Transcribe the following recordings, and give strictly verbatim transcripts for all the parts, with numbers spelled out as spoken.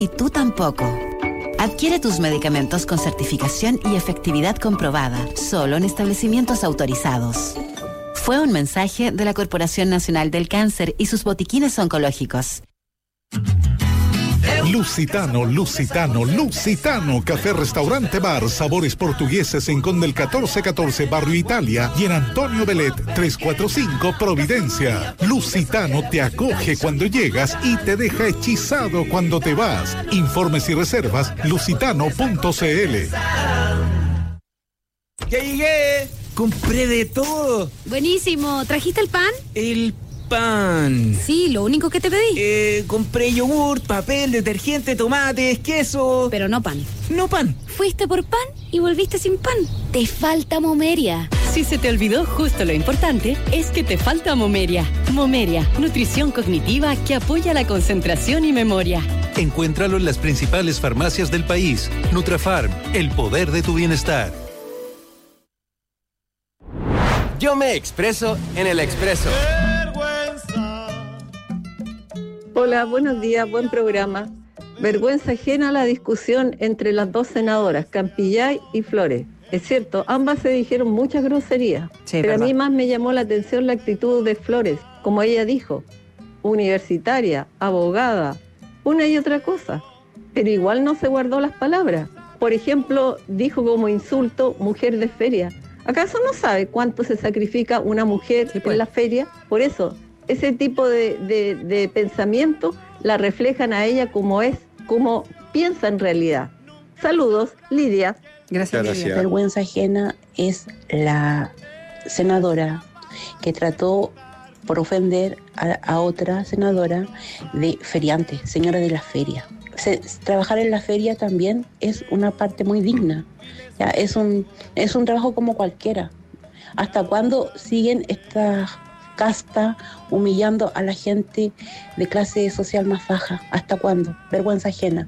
Y tú tampoco. Adquiere tus medicamentos con certificación y efectividad comprobada, solo en establecimientos autorizados. Fue un mensaje de la Corporación Nacional del Cáncer y sus botiquines oncológicos. Lusitano, Lusitano, Lusitano, café, restaurante, bar, sabores portugueses en Condel catorce catorce, Barrio Italia, y en Antonio Belet trescientos cuarenta y cinco, Providencia. Lusitano te acoge cuando llegas y te deja hechizado cuando te vas. Informes y reservas, lusitano punto c l. ¡Ya llegué! ¡Compré de todo! Buenísimo. ¿Trajiste el pan? El pan. Sí, lo único que te pedí. Eh, compré yogur, papel, detergente, tomates, queso. Pero no pan. No pan. Fuiste por pan y volviste sin pan. Te falta Momeria. Si se te olvidó justo lo importante, es que te falta Momeria. Momeria, nutrición cognitiva que apoya la concentración y memoria. Encuéntralo en las principales farmacias del país. Nutrafarm, el poder de tu bienestar. Yo me expreso en el Expreso. Hola, buenos días, buen programa. Vergüenza ajena a la discusión entre las dos senadoras, Campillay y Flores. Es cierto, ambas se dijeron muchas groserías, sí, pero verdad. A mí más me llamó la atención la actitud de Flores, como ella dijo, universitaria, abogada, una y otra cosa, pero igual no se guardó las palabras. Por ejemplo, dijo como insulto, mujer de feria. ¿Acaso no sabe cuánto se sacrifica una mujer sí, pues. en la feria? Por eso, ese tipo de, de, de pensamiento la reflejan a ella como es, como piensa en realidad. Saludos, Lidia. Gracias, Lidia. Vergüenza ajena es la senadora que trató por ofender a, a otra senadora de feriante, señora de la feria. Se, trabajar en la feria también es una parte muy digna. Ya, es un, es un trabajo como cualquiera. ¿Hasta cuándo siguen esta casta humillando a la gente de clase social más baja? ¿Hasta cuándo? Vergüenza ajena.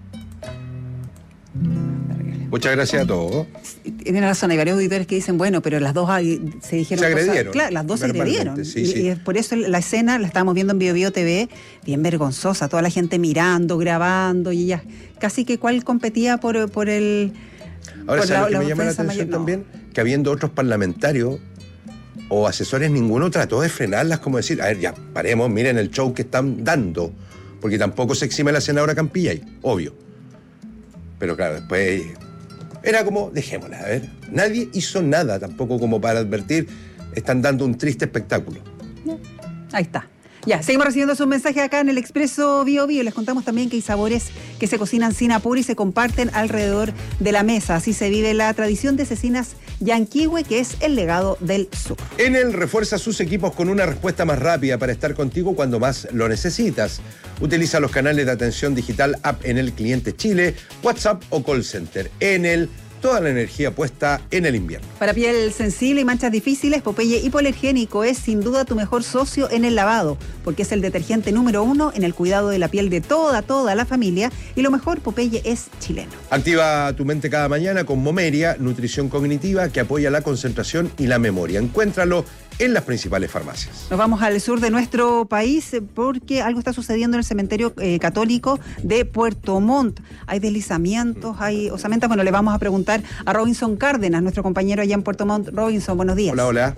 Muchas gracias a todos. Tiene razón, hay varios auditores que dicen, bueno, pero las dos se dijeron se agredieron. Cosas, claro, las dos se agredieron. Sí, y, sí. y por eso la escena la estábamos viendo en Bio Bio T V, bien vergonzosa, toda la gente mirando, grabando, y ella casi que cuál competía por, por el... Ahora, por ¿sabes la, lo que la me llama la atención mayor? También? Que habiendo otros parlamentarios o asesores, ninguno trató de frenarlas, como decir, a ver, ya, paremos, miren el show que están dando, porque tampoco se exime la senadora Campillay, obvio. Pero claro, después... Era como, dejémosla, a ver. Nadie hizo nada tampoco como para advertir, están dando un triste espectáculo. Ahí está. Ya, seguimos recibiendo sus mensajes acá en el Expreso Bio Bio. Les contamos también que hay sabores que se cocinan sin apuro y se comparten alrededor de la mesa. Así se vive la tradición de cecinas Yanquihue, que es el legado del sur. Enel refuerza sus equipos con una respuesta más rápida para estar contigo cuando más lo necesitas. Utiliza los canales de atención digital App Enel Cliente Chile, WhatsApp o Call Center. Enel, toda la energía puesta en el invierno. Para piel sensible y manchas difíciles, Popeye Hipoalergénico es sin duda tu mejor socio en el lavado, porque es el detergente número uno en el cuidado de la piel de toda, toda la familia, y lo mejor, Popeye es chileno. Activa tu mente cada mañana con Momeria, nutrición cognitiva que apoya la concentración y la memoria. Encuéntralo en las principales farmacias. Nos vamos al sur de nuestro país porque algo está sucediendo en el cementerio eh, católico de Puerto Montt. Hay deslizamientos, hay osamentas. Bueno, le vamos a preguntar a Robinson Cárdenas, nuestro compañero allá en Puerto Montt. Robinson, buenos días. Hola, hola.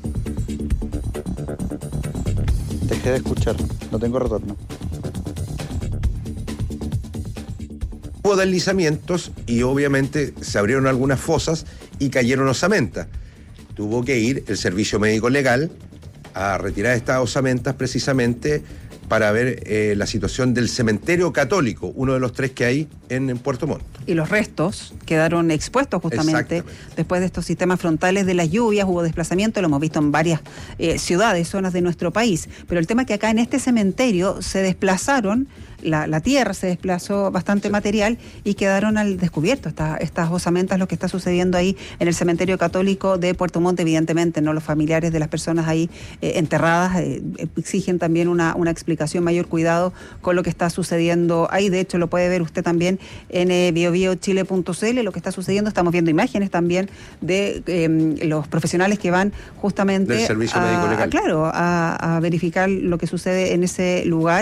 Dejé de escuchar, no tengo retorno. Hubo deslizamientos y obviamente se abrieron algunas fosas y cayeron osamentas. Tuvo que ir el servicio médico legal a retirar estas osamentas precisamente para ver eh, la situación del cementerio católico, uno de los tres que hay en, en Puerto Montt. Y los restos quedaron expuestos justamente después de estos sistemas frontales de las lluvias, hubo desplazamiento, lo hemos visto en varias eh, ciudades, zonas de nuestro país. Pero el tema es que acá en este cementerio se desplazaron, la, la tierra se desplazó bastante sí. material y quedaron al descubierto esta, estas osamentas, lo que está sucediendo ahí en el cementerio católico de Puerto Montt, evidentemente, ¿no? Los familiares de las personas ahí eh, enterradas eh, exigen también una, una explicación, mayor cuidado con lo que está sucediendo ahí. De hecho, lo puede ver usted también en eh, bio bio chile punto c l, lo que está sucediendo. Estamos viendo imágenes también de eh, los profesionales que van justamente del servicio a, médico legal. A, claro, a, a verificar lo que sucede en ese lugar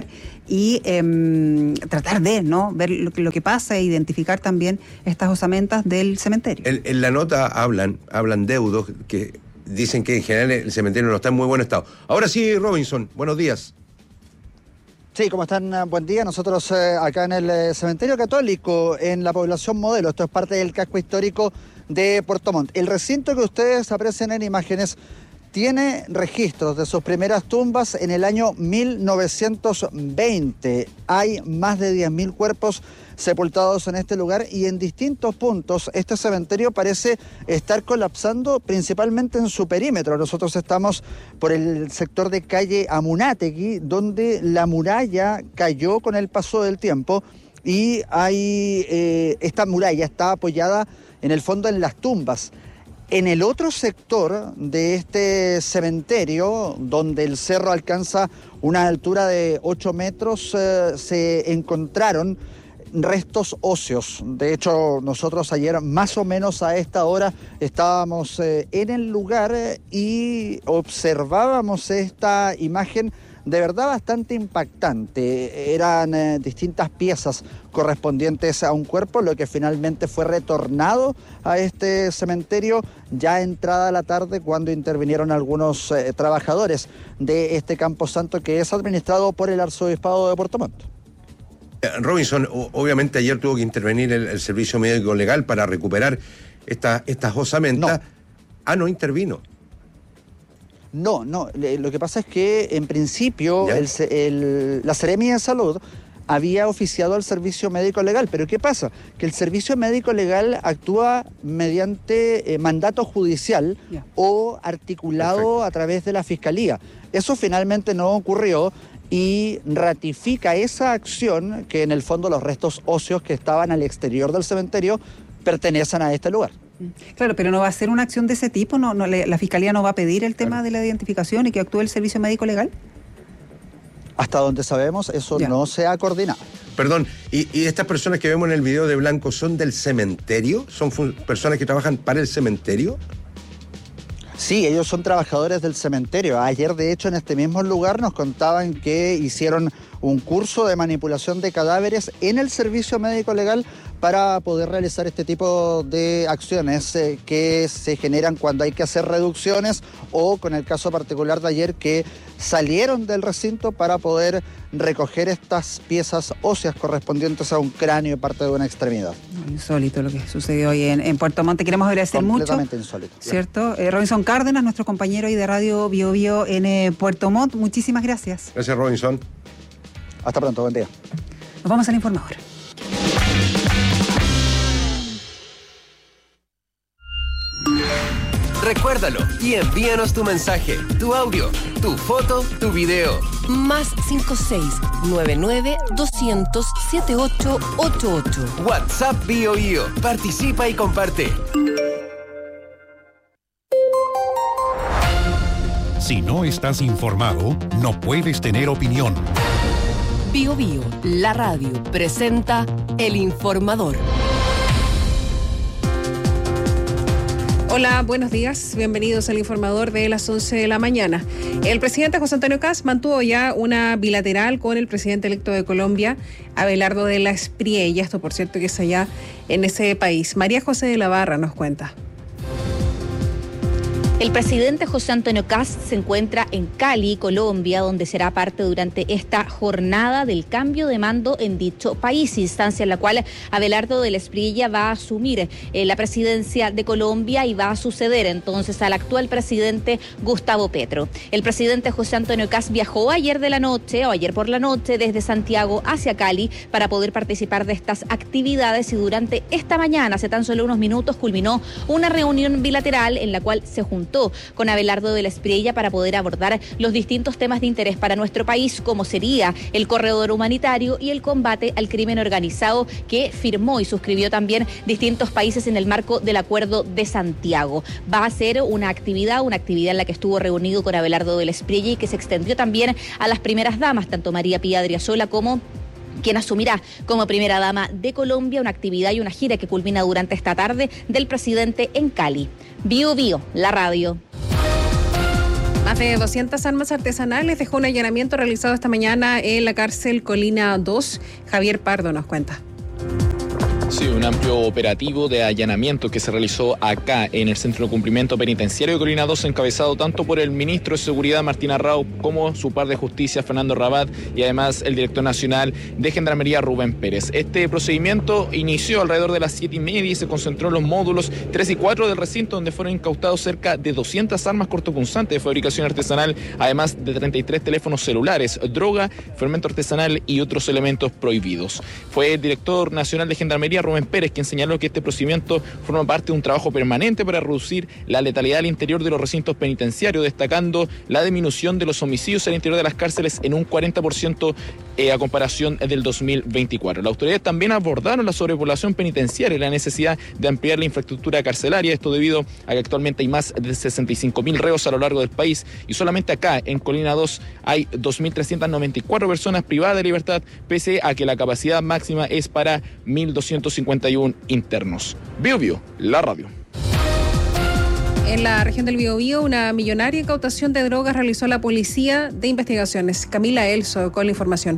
y eh, tratar de no ver lo, lo que pasa e identificar también estas osamentas del cementerio. En, en la nota hablan, hablan deudos que dicen que en general el cementerio no está en muy buen estado. Ahora sí, Robinson, buenos días. Sí, ¿cómo están? Buen día. Nosotros eh, acá en el eh, Cementerio Católico, en la población Modelo. Esto es parte del casco histórico de Puerto Montt. El recinto que ustedes aprecian en imágenes tiene registros de sus primeras tumbas en el año mil novecientos veinte. Hay más de diez mil cuerpos sepultados en este lugar y en distintos puntos este cementerio parece estar colapsando, principalmente en su perímetro. Nosotros estamos por el sector de calle Amunátegui, donde la muralla cayó con el paso del tiempo y hay, eh, esta muralla está apoyada en el fondo en las tumbas. En el otro sector de este cementerio, donde el cerro alcanza una altura de ocho metros, eh, se encontraron restos óseos. De hecho, nosotros ayer más o menos a esta hora estábamos eh, en el lugar eh, y observábamos esta imagen de verdad bastante impactante. Eran eh, distintas piezas correspondientes a un cuerpo, lo que finalmente fue retornado a este cementerio ya entrada la tarde, cuando intervinieron algunos eh, trabajadores de este camposanto que es administrado por el Arzobispado de Puerto Montt. Robinson, obviamente ayer tuvo que intervenir el, el servicio médico legal para recuperar esta, estas osamentas. No. Ah, no intervino. No, no. Lo que pasa es que en principio el, el, la Seremia de Salud había oficiado al servicio médico legal. Pero ¿qué pasa? Que el servicio médico legal actúa mediante eh, mandato judicial yeah. o articulado Perfecto. a través de la Fiscalía. Eso finalmente no ocurrió y ratifica esa acción que en el fondo los restos óseos que estaban al exterior del cementerio pertenecen a este lugar. Claro, pero no va a ser una acción de ese tipo, no, no la Fiscalía no va a pedir el tema claro. de la identificación y que actúe el servicio médico legal. Hasta donde sabemos, eso ya. no se ha coordinado. Perdón, ¿y, y estas personas que vemos en el video de blanco son del cementerio? ¿Son personas que trabajan para el cementerio? Sí, ellos son trabajadores del cementerio. Ayer, de hecho, en este mismo lugar nos contaban que hicieron un curso de manipulación de cadáveres en el servicio médico legal para poder realizar este tipo de acciones eh, que se generan cuando hay que hacer reducciones, o con el caso particular de ayer que salieron del recinto para poder recoger estas piezas óseas correspondientes a un cráneo y parte de una extremidad. Insólito lo que sucedió hoy en, en Puerto Montt. Queremos agradecer Completamente mucho. Completamente insólito. ¿Cierto? Eh, Robinson Cárdenas, nuestro compañero hoy de Radio Bio Bio en eh, Puerto Montt. Muchísimas gracias. Gracias, Robinson. Hasta pronto, buen día. Nos vamos al informador. Recuérdalo y envíanos tu mensaje, tu audio, tu foto, tu video. Más cinco seis nueve nueve doscientos setenta y ocho ochenta y ocho. WhatsApp Bio Bio. Participa y comparte. Si no estás informado, no puedes tener opinión. Bio Bio, la radio, presenta El Informador. Hola, buenos días. Bienvenidos al Informador de las once de la mañana. El presidente José Antonio Kast mantuvo ya una bilateral con el presidente electo de Colombia, Abelardo de la Espriella. Esto, por cierto, que es allá en ese país. María José de la Barra nos cuenta. El presidente José Antonio Kast se encuentra en Cali, Colombia, donde será parte durante esta jornada del cambio de mando en dicho país, instancia en la cual Abelardo de la Espriella va a asumir eh, la presidencia de Colombia y va a suceder entonces al actual presidente Gustavo Petro. El presidente José Antonio Kast viajó ayer de la noche o ayer por la noche desde Santiago hacia Cali para poder participar de estas actividades y durante esta mañana, hace tan solo unos minutos, culminó una reunión bilateral en la cual se juntó con Abelardo de la Espriella para poder abordar los distintos temas de interés para nuestro país, como sería el corredor humanitario y el combate al crimen organizado, que firmó y suscribió también distintos países en el marco del Acuerdo de Santiago. Va a ser una actividad, una actividad en la que estuvo reunido con Abelardo de la Espriella y que se extendió también a las primeras damas, tanto María Pía Adriasola como quien asumirá como primera dama de Colombia, una actividad y una gira que culmina durante esta tarde del presidente en Cali. Bio Bio, la radio. Más de doscientas armas artesanales dejó un allanamiento realizado esta mañana en la cárcel Colina dos. Javier Pardo nos cuenta. Sí, un amplio operativo de allanamiento que se realizó acá en el Centro de Cumplimiento Penitenciario de Colina dos, encabezado tanto por el ministro de Seguridad Martín Arrau como su par de Justicia Fernando Rabat y además el director nacional de Gendarmería Rubén Pérez. Este procedimiento inició alrededor de las siete y media y se concentró en los módulos tres y cuatro del recinto, donde fueron incautados cerca de doscientas armas cortopunzantes de fabricación artesanal, además de treinta y tres teléfonos celulares, droga, fermento artesanal y otros elementos prohibidos. Fue el director nacional de Gendarmería Rubén Pérez quien señaló que este procedimiento forma parte de un trabajo permanente para reducir la letalidad al interior de los recintos penitenciarios, destacando la disminución de los homicidios al interior de las cárceles en un cuarenta por ciento eh, a comparación del dos mil veinticuatro. Las autoridades también abordaron la sobrepoblación penitenciaria y la necesidad de ampliar la infraestructura carcelaria, esto debido a que actualmente hay más de sesenta y cinco mil reos a lo largo del país y solamente acá en Colina dos hay dos mil trescientas noventa y cuatro personas privadas de libertad, pese a que la capacidad máxima es para mil doscientos cincuenta y uno internos. Bio Bio, la radio. En la región del Biobío, una millonaria incautación de drogas realizó la Policía de Investigaciones. Camila Elso con la información.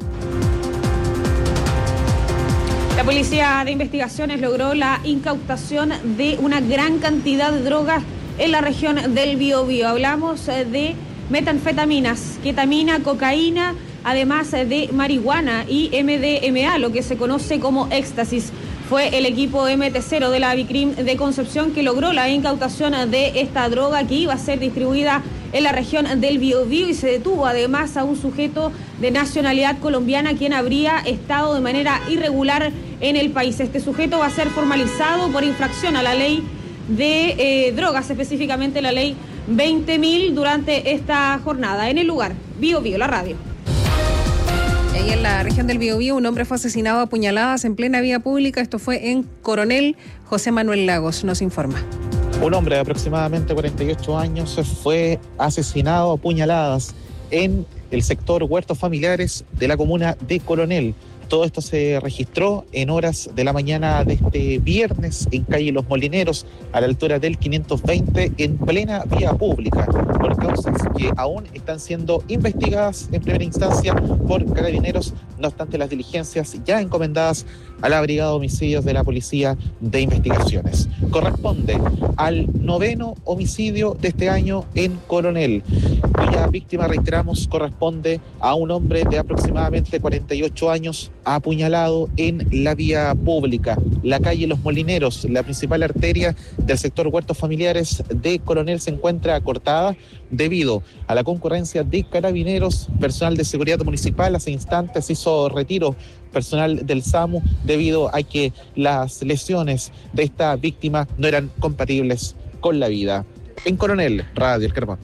La Policía de Investigaciones logró la incautación de una gran cantidad de drogas en la región del Biobío. Hablamos de metanfetaminas, ketamina, cocaína, además de marihuana y M D M A, lo que se conoce como éxtasis. Fue el equipo M T cero de la Bicrim de Concepción que logró la incautación de esta droga que iba a ser distribuida en la región del Biobío y se detuvo además a un sujeto de nacionalidad colombiana quien habría estado de manera irregular en el país. Este sujeto va a ser formalizado por infracción a la ley de eh, drogas, específicamente la ley veinte mil durante esta jornada. En el lugar, Biobío, la radio. Y en la región del Biobío, un hombre fue asesinado a puñaladas en plena vía pública. Esto fue en Coronel. José Manuel Lagos nos informa. Un hombre de aproximadamente cuarenta y ocho años fue asesinado a puñaladas en el sector Huertos Familiares de la comuna de Coronel. Todo esto se registró en horas de la mañana de este viernes en calle Los Molineros, a la altura del quinientos veinte, en plena vía pública, por causas que aún están siendo investigadas en primera instancia por Carabineros, no obstante las diligencias ya encomendadas a la Brigada de Homicidios de la Policía de Investigaciones. Corresponde al noveno homicidio de este año en Coronel, cuya víctima, reiteramos, corresponde a un hombre de aproximadamente cuarenta y ocho años, apuñalado en la vía pública. La calle Los Molineros, la principal arteria del sector Huertos Familiares de Coronel, se encuentra cortada debido a la concurrencia de Carabineros. Personal de seguridad municipal hace instantes hizo retiro personal del SAMU debido a que las lesiones de esta víctima no eran compatibles con la vida. En Coronel, Radio El Carmón.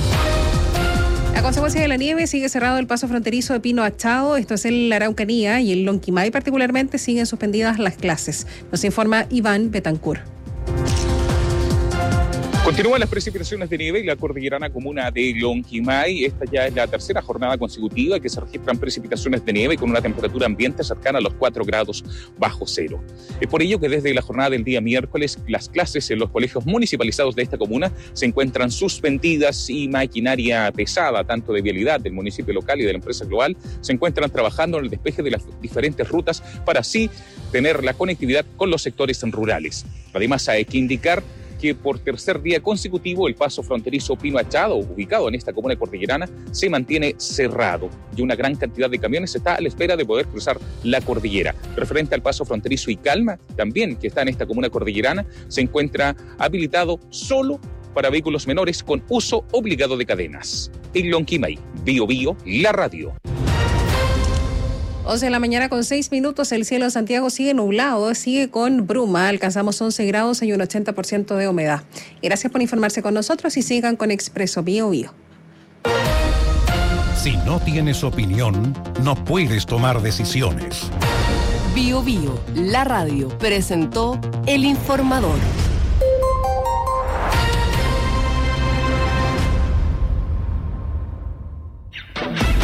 A consecuencia de la nieve sigue cerrado el paso fronterizo de Pino Achado, esto es en la Araucanía, y en Lonquimay particularmente siguen suspendidas las clases. Nos informa Iván Betancourt. Continúan las precipitaciones de nieve en la cordillerana comuna de Lonquimay. Esta ya es la tercera jornada consecutiva que se registran precipitaciones de nieve con una temperatura ambiente cercana a los cuatro grados bajo cero. Es por ello que desde la jornada del día miércoles las clases en los colegios municipalizados de esta comuna se encuentran suspendidas y maquinaria pesada, tanto de vialidad del municipio local y de la empresa global, se encuentran trabajando en el despeje de las diferentes rutas para así tener la conectividad con los sectores rurales. Además, hay que indicar que por tercer día consecutivo el paso fronterizo Pino Achado, ubicado en esta comuna cordillerana, se mantiene cerrado y una gran cantidad de camiones está a la espera de poder cruzar la cordillera. Referente al paso fronterizo Icalma, también que está en esta comuna cordillerana, se encuentra habilitado solo para vehículos menores con uso obligado de cadenas. En Lonquimay, Bio Bio, la radio. once de la mañana con seis minutos, el cielo de Santiago sigue nublado, sigue con bruma, alcanzamos once grados y un ochenta por ciento de humedad. Gracias por informarse con nosotros y sigan con Expreso Bio Bio. Si no tienes opinión, no puedes tomar decisiones. Bio Bio, la radio, presentó El Informador.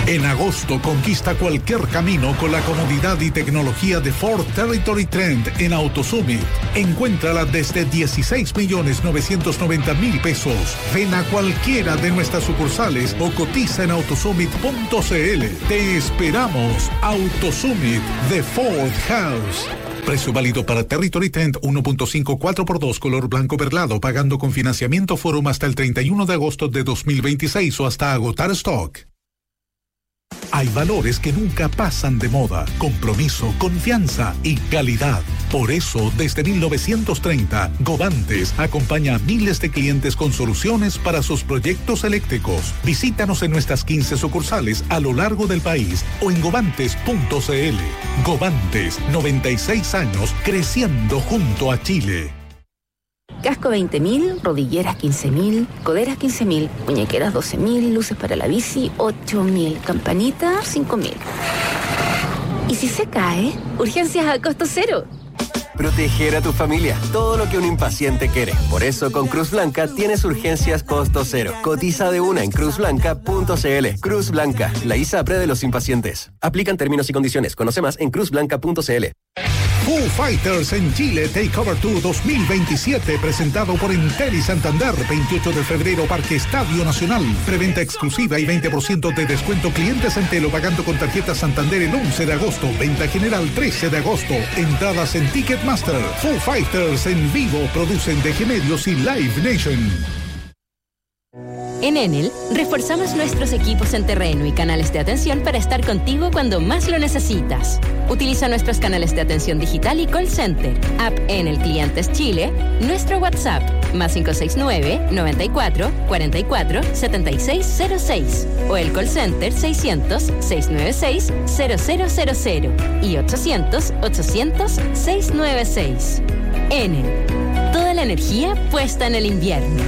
En agosto conquista cualquier camino con la comodidad y tecnología de Ford Territory Trend en AutoSummit. Encuéntrala desde dieciséis millones novecientos noventa mil pesos. Ven a cualquiera de nuestras sucursales o cotiza en autosummit punto cl. Te esperamos. AutoSummit de Ford House. Precio válido para Territory Trend uno punto cinco cuatro por dos color blanco perlado, pagando con financiamiento Forum hasta el treinta y uno de agosto de dos mil veintiséis o hasta agotar stock. Hay valores que nunca pasan de moda: compromiso, confianza y calidad. Por eso, desde mil novecientos treinta, Govantes acompaña a miles de clientes con soluciones para sus proyectos eléctricos. Visítanos en nuestras quince sucursales a lo largo del país o en govantes punto cl. Govantes, noventa y seis años creciendo junto a Chile. Casco veinte mil, rodilleras quince mil, coderas quince mil, muñequeras doce mil, luces para la bici ocho mil, campanita cinco mil. ¿Y si se cae? Urgencias a costo cero. Proteger a tu familia, todo lo que un impaciente quiere. Por eso con Cruz Blanca tienes urgencias costo cero. Cotiza de una en cruz blanca punto cl. Cruz Blanca, la ISAPRE de los impacientes. Aplican términos y condiciones. Conoce más en cruz blanca punto cl. Foo Fighters en Chile Takeover Tour dos mil veintisiete, presentado por Entel y Santander, veintiocho de febrero, Parque Estadio Nacional. Preventa exclusiva y veinte por ciento de descuento clientes Entel o pagando con tarjeta Santander el once de agosto. Venta general trece de agosto. Entradas en Ticketmaster. Foo Fighters en vivo, producen D G Medios y Live Nation. En Enel, reforzamos nuestros equipos en terreno y canales de atención para estar contigo cuando más lo necesitas. Utiliza nuestros canales de atención digital y call center, app Enel Clientes Chile, nuestro WhatsApp, más cinco seis nueve, noventa y cuatro, cuarenta y cuatro, setenta y seis cero seis, o el call center seiscientos, seiscientos noventa y seis, cero cero cero cero y ochocientos, ochocientos, seiscientos noventa y seis. Enel, toda la energía puesta en el invierno.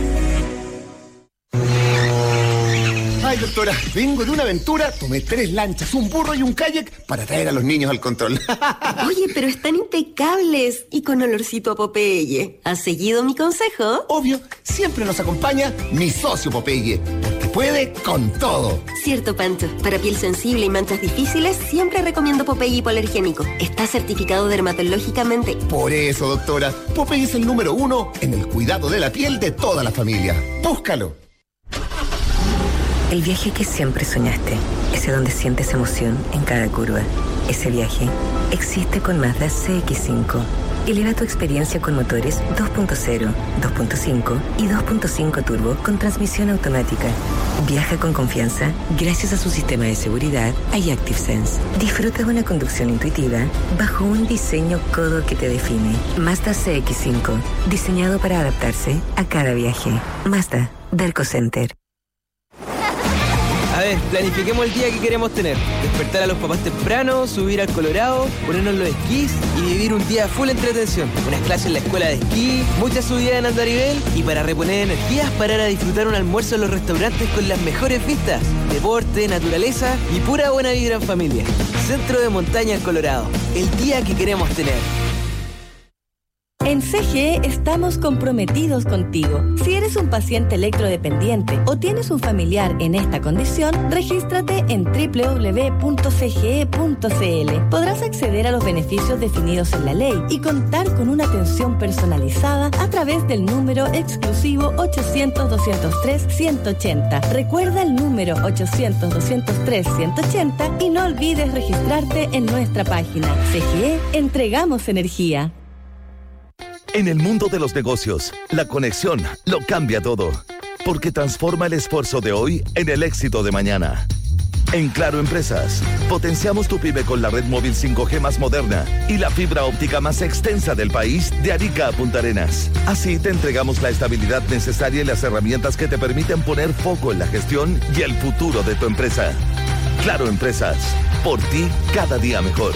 Ay, doctora, vengo de una aventura, tomé tres lanchas, un burro y un kayak para traer a los niños al control. Oye, pero están impecables y con olorcito a Popeye. ¿Has seguido mi consejo? Obvio, siempre nos acompaña mi socio Popeye, porque puede con todo. Cierto, Pancho. Para piel sensible y manchas difíciles, siempre recomiendo Popeye hipoalergénico. Está certificado dermatológicamente. Por eso, doctora, Popeye es el número uno en el cuidado de la piel de toda la familia. Búscalo. El viaje que siempre soñaste, ese donde sientes emoción en cada curva. Ese viaje existe con Mazda C X cinco. Eleva tu experiencia con motores dos punto cero, dos punto cinco y dos punto cinco turbo con transmisión automática. Viaja con confianza gracias a su sistema de seguridad iActive Sense. Disfruta de una conducción intuitiva bajo un diseño codo que te define. Mazda C X cinco, diseñado para adaptarse a cada viaje. Mazda, Derco Center. A ver, planifiquemos el día que queremos tener. Despertar a los papás temprano, subir al Colorado, ponernos los esquís y vivir un día full entretención. Unas clases en la escuela de esquí, muchas subidas en andarivel y para reponer energías, parar a disfrutar un almuerzo en los restaurantes con las mejores vistas. Deporte, naturaleza y pura buena vibra en familia. Centro de Montaña en Colorado. El día que queremos tener. En C G E estamos comprometidos contigo. Si eres un paciente electrodependiente o tienes un familiar en esta condición, regístrate en doble u doble u doble u punto c g e punto c l. Podrás acceder a los beneficios definidos en la ley y contar con una atención personalizada a través del número exclusivo ochocientos, doscientos tres, ciento ochenta. Recuerda el número ochocientos, doscientos tres, ciento ochenta y no olvides registrarte en nuestra página. C G E, entregamos energía. En el mundo de los negocios, la conexión lo cambia todo, porque transforma el esfuerzo de hoy en el éxito de mañana. En Claro Empresas, potenciamos tu pyme con la red móvil cinco G más moderna y la fibra óptica más extensa del país de Arica a Punta Arenas. Así te entregamos la estabilidad necesaria y las herramientas que te permiten poner foco en la gestión y el futuro de tu empresa. Claro Empresas, por ti cada día mejor.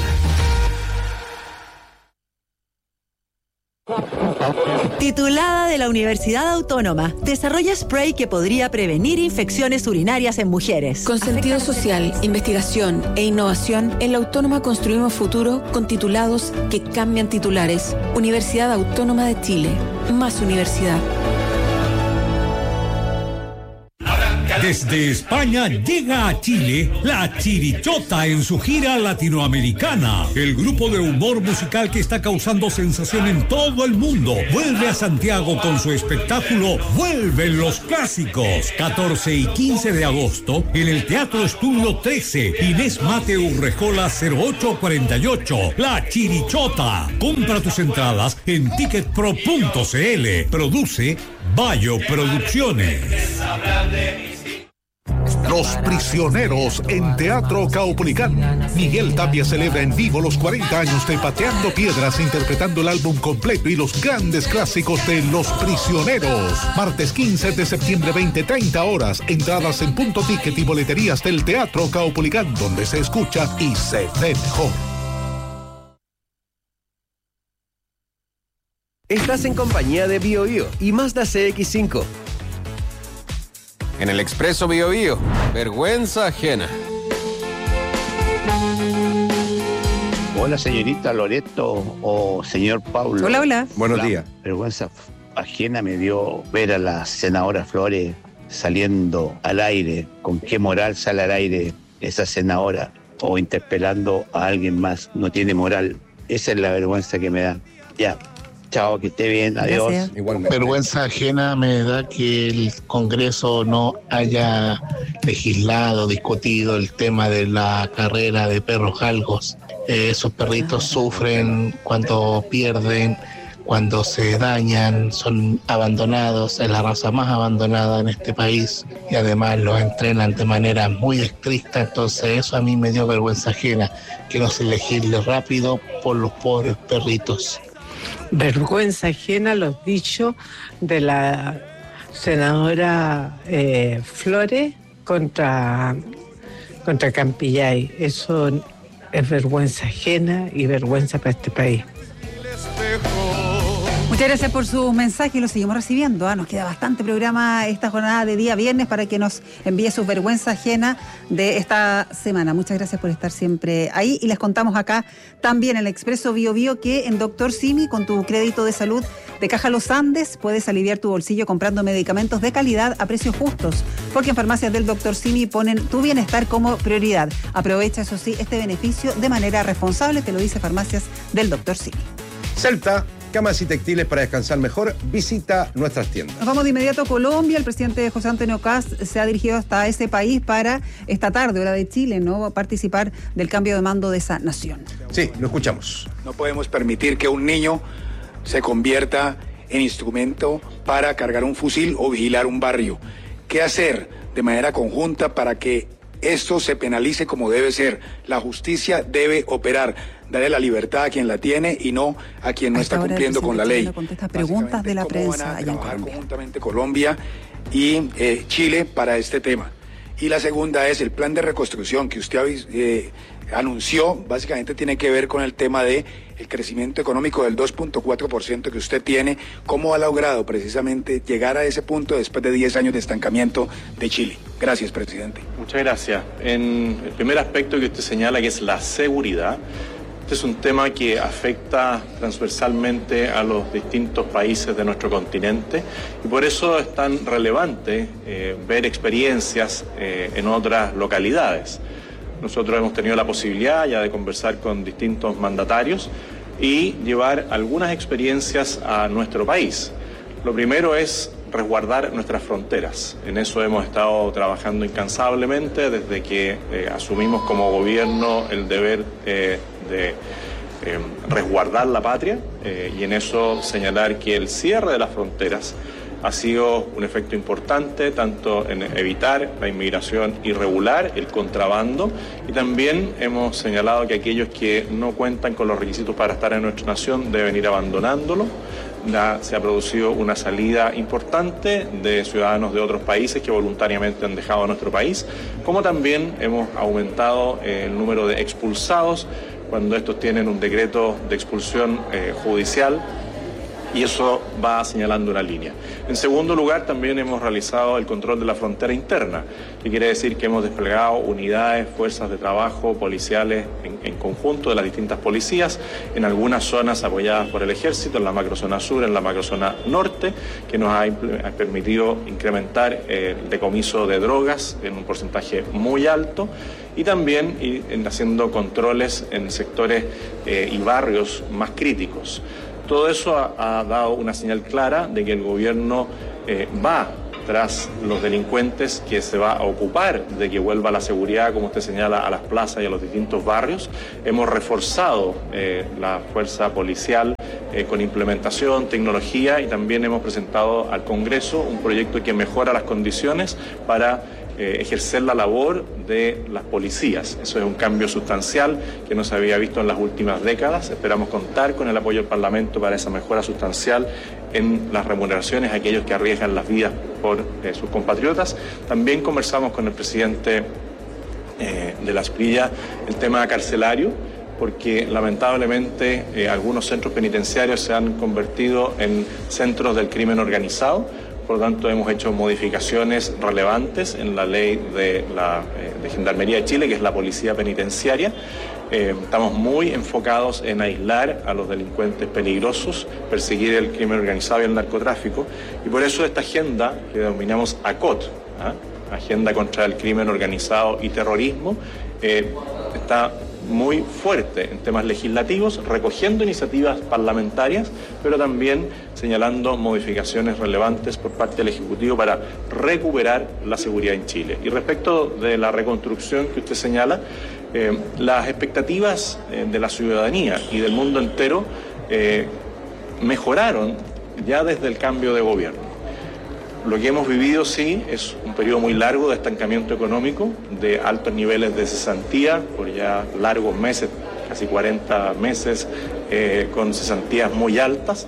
Titulada de la Universidad Autónoma, desarrolla spray que podría prevenir infecciones urinarias en mujeres. Con sentido social, investigación e innovación, en la Autónoma construimos futuro con titulados que cambian titulares. Universidad Autónoma de Chile. Más universidad. Arranca Desde España llega a Chile La Chirichota en su gira latinoamericana. El grupo de humor musical que está causando sensación en todo el mundo vuelve a Santiago con su espectáculo Vuelven los Clásicos. catorce y quince de agosto en el Teatro Estudio trece, Inés Mate Urrejola cero ocho cuarenta y ocho. La Chirichota. Compra tus entradas en ticketpro punto cl. Produce Bayo Producciones. Los Prisioneros en Teatro Caupolicán. Miguel Tapia celebra en vivo los cuarenta años de Pateando Piedras, interpretando el álbum completo y los grandes clásicos de Los Prisioneros. Martes quince de septiembre, veinte treinta horas. Entradas en Punto Ticket y boleterías del Teatro Caupolicán, donde se escucha y se ve mejor. Estás en compañía de Bio Bio y Mazda C X cinco. En el Expreso Bio Bio, vergüenza ajena. Hola, señorita Loreto o señor Pablo. Hola, hola. Buenos la días. Vergüenza ajena me dio ver a la senadora Flores saliendo al aire. ¿Con qué moral sale al aire esa senadora? O interpelando a alguien más. No tiene moral. Esa es la vergüenza que me da. Ya. Chao, que esté bien, adiós. Igualmente. Vergüenza ajena me da que el Congreso no haya legislado, discutido el tema de la carrera de perros galgos. Eh, esos perritos sufren cuando pierden, cuando se dañan, son abandonados, es la raza más abandonada en este país y además los entrenan de manera muy estricta, entonces eso a mí me dio vergüenza ajena, que no se legisle rápido por los pobres perritos. Vergüenza ajena los dichos de la senadora eh, Flores contra, contra Campillay. Eso es vergüenza ajena y vergüenza para este país. Muchas gracias por su mensaje, lo seguimos recibiendo. ¿eh? Nos queda bastante programa esta jornada de día viernes para que nos envíe sus vergüenzas ajenas de esta semana. Muchas gracias por estar siempre ahí. Y les contamos acá también en el Expreso Bio Bio que en Doctor Simi, con tu crédito de salud de Caja Los Andes, puedes aliviar tu bolsillo comprando medicamentos de calidad a precios justos. Porque en farmacias del Doctor Simi ponen tu bienestar como prioridad. Aprovecha, eso sí, este beneficio de manera responsable, te lo dice Farmacias del Doctor Simi. Celta, camas y textiles para descansar mejor, visita nuestras tiendas. Nos vamos de inmediato a Colombia. El presidente José Antonio Kast se ha dirigido hasta ese país para esta tarde, hora de Chile, ¿no? participar del cambio de mando de esa nación. Sí, lo escuchamos. No podemos permitir que un niño se convierta en instrumento para cargar un fusil o vigilar un barrio. ¿Qué hacer de manera conjunta para que esto se penalice como debe ser? La justicia debe operar, darle la libertad a quien la tiene y no a quien no está cumpliendo con la ley. Contesta preguntas de la prensa allá en Colombia. Conjuntamente Colombia y eh, Chile para este tema. Y la segunda es el plan de reconstrucción que usted eh, anunció, básicamente tiene que ver con el tema de el crecimiento económico del dos punto cuatro por ciento que usted tiene. ¿Cómo ha logrado precisamente llegar a ese punto después de diez años de estancamiento de Chile? Gracias, presidente. Muchas gracias. En el primer aspecto que usted señala, que es la seguridad, este es un tema que afecta transversalmente a los distintos países de nuestro continente y por eso es tan relevante eh, ver experiencias eh, en otras localidades. Nosotros hemos tenido la posibilidad ya de conversar con distintos mandatarios y llevar algunas experiencias a nuestro país. Lo primero es resguardar nuestras fronteras. En eso hemos estado trabajando incansablemente desde que eh, asumimos como gobierno el deber eh, de eh, resguardar la patria eh, y en eso señalar que el cierre de las fronteras ha sido un efecto importante tanto en evitar la inmigración irregular, el contrabando, y también hemos señalado que aquellos que no cuentan con los requisitos para estar en nuestra nación deben ir abandonándolo. Ya se ha producido una salida importante de ciudadanos de otros países que voluntariamente han dejado nuestro país, como también hemos aumentado el número de expulsados cuando estos tienen un decreto de expulsión eh, judicial Y eso va señalando una línea. En segundo lugar, también hemos realizado el control de la frontera interna, que quiere decir que hemos desplegado unidades, fuerzas de trabajo policiales en, en conjunto de las distintas policías, en algunas zonas apoyadas por el ejército, en la macrozona sur, en la macrozona norte, que nos ha, ha permitido incrementar eh, el decomiso de drogas en un porcentaje muy alto, y también y, en haciendo controles en sectores eh, y barrios más críticos. Todo eso ha, ha dado una señal clara de que el gobierno eh, va tras los delincuentes, que se va a ocupar de que vuelva la seguridad, como usted señala, a las plazas y a los distintos barrios. Hemos reforzado eh, la fuerza policial eh, con implementación, tecnología, y también hemos presentado al Congreso un proyecto que mejora las condiciones para Eh, ejercer la labor de las policías. Eso es un cambio sustancial que no se había visto en las últimas décadas. Esperamos contar con el apoyo del Parlamento para esa mejora sustancial en las remuneraciones a aquellos que arriesgan las vidas por eh, sus compatriotas. También conversamos con el presidente eh, de la Asprilla el tema carcelario, porque lamentablemente eh, algunos centros penitenciarios se han convertido en centros del crimen organizado. Por lo tanto, hemos hecho modificaciones relevantes en la ley de, la, eh, de Gendarmería de Chile, que es la policía penitenciaria. Eh, estamos muy enfocados en aislar a los delincuentes peligrosos, perseguir el crimen organizado y el narcotráfico, y por eso esta agenda que denominamos ACOT, ¿ah? Agenda contra el Crimen Organizado y Terrorismo, eh, está muy fuerte en temas legislativos, recogiendo iniciativas parlamentarias, pero también señalando modificaciones relevantes por parte del Ejecutivo para recuperar la seguridad en Chile. Y respecto de la reconstrucción que usted señala, eh, las expectativas eh, de la ciudadanía y del mundo entero eh, mejoraron ya desde el cambio de gobierno. Lo que hemos vivido, sí, es un periodo muy largo de estancamiento económico, de altos niveles de cesantía, por ya largos meses, casi cuarenta meses, eh, con cesantías muy altas,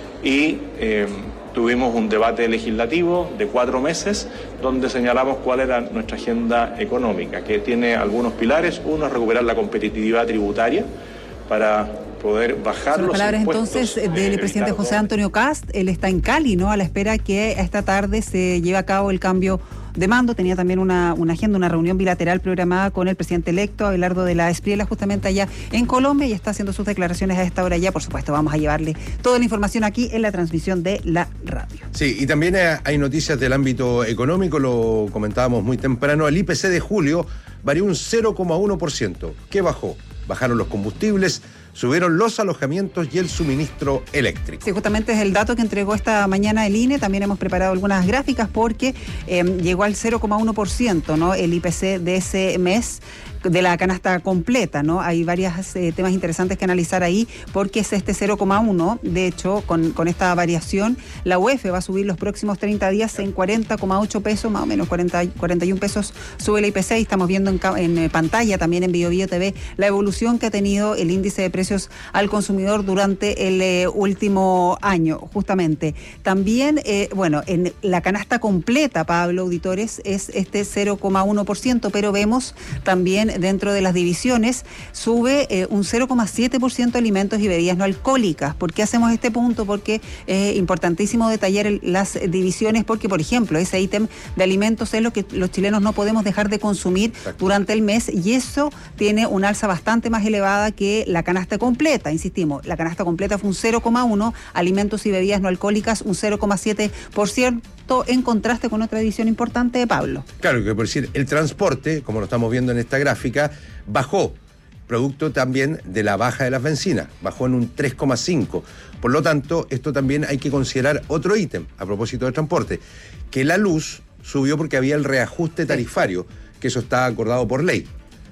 y eh, tuvimos un debate legislativo de cuatro meses, donde señalamos cuál era nuestra agenda económica, que tiene algunos pilares. Uno es recuperar la competitividad tributaria para poder bajar Son los palabras impuestos, entonces del eh, presidente José Antonio Kast. Él está en Cali, ¿no? A la espera que esta tarde se lleve a cabo el cambio de mando. Tenía también una, una agenda, una reunión bilateral programada con el presidente electo, Abelardo de la Espriella, justamente allá en Colombia, y está haciendo sus declaraciones a esta hora ya. Por supuesto, vamos a llevarle toda la información aquí en la transmisión de la radio. Sí, y también hay noticias del ámbito económico, lo comentábamos muy temprano. El I P C de julio varió un cero coma uno por ciento. ¿Qué bajó? Bajaron los combustibles, subieron los alojamientos y el suministro eléctrico. Sí, justamente es el dato que entregó esta mañana el I N E. También hemos preparado algunas gráficas porque eh, llegó al cero coma uno por ciento, ¿no? El I P C de ese mes, de la canasta completa, ¿no? Hay varios eh, temas interesantes que analizar ahí, porque es este cero coma uno. De hecho, con, con esta variación, la U E F va a subir los próximos treinta días en cuarenta coma ocho pesos, más o menos cuarenta, cuarenta y un pesos sube el I P C. Y estamos viendo en, en eh, pantalla, también en Bio Bio T V, la evolución que ha tenido el índice de precios al consumidor durante el eh, último año, justamente. También, eh, bueno, en la canasta completa, Pablo, auditores, es este cero coma uno por ciento, pero vemos también dentro de las divisiones sube eh, un cero coma siete por ciento alimentos y bebidas no alcohólicas. ¿Por qué hacemos este punto? Porque es importantísimo detallar el, las divisiones, porque, por ejemplo, ese ítem de alimentos es lo que los chilenos no podemos dejar de consumir Exacto. durante el mes, y eso tiene una alza bastante más elevada que la canasta completa. Insistimos, la canasta completa fue un cero coma uno, alimentos y bebidas no alcohólicas un cero coma siete por ciento, en contraste con otra división importante de Pablo. Claro, que por decir, el transporte, como lo estamos viendo en esta gráfica, bajó, producto también de la baja de las bencinas, bajó en un tres coma cinco. Por lo tanto, esto también hay que considerar otro ítem a propósito del transporte, que la luz subió porque había el reajuste tarifario, que eso está acordado por ley,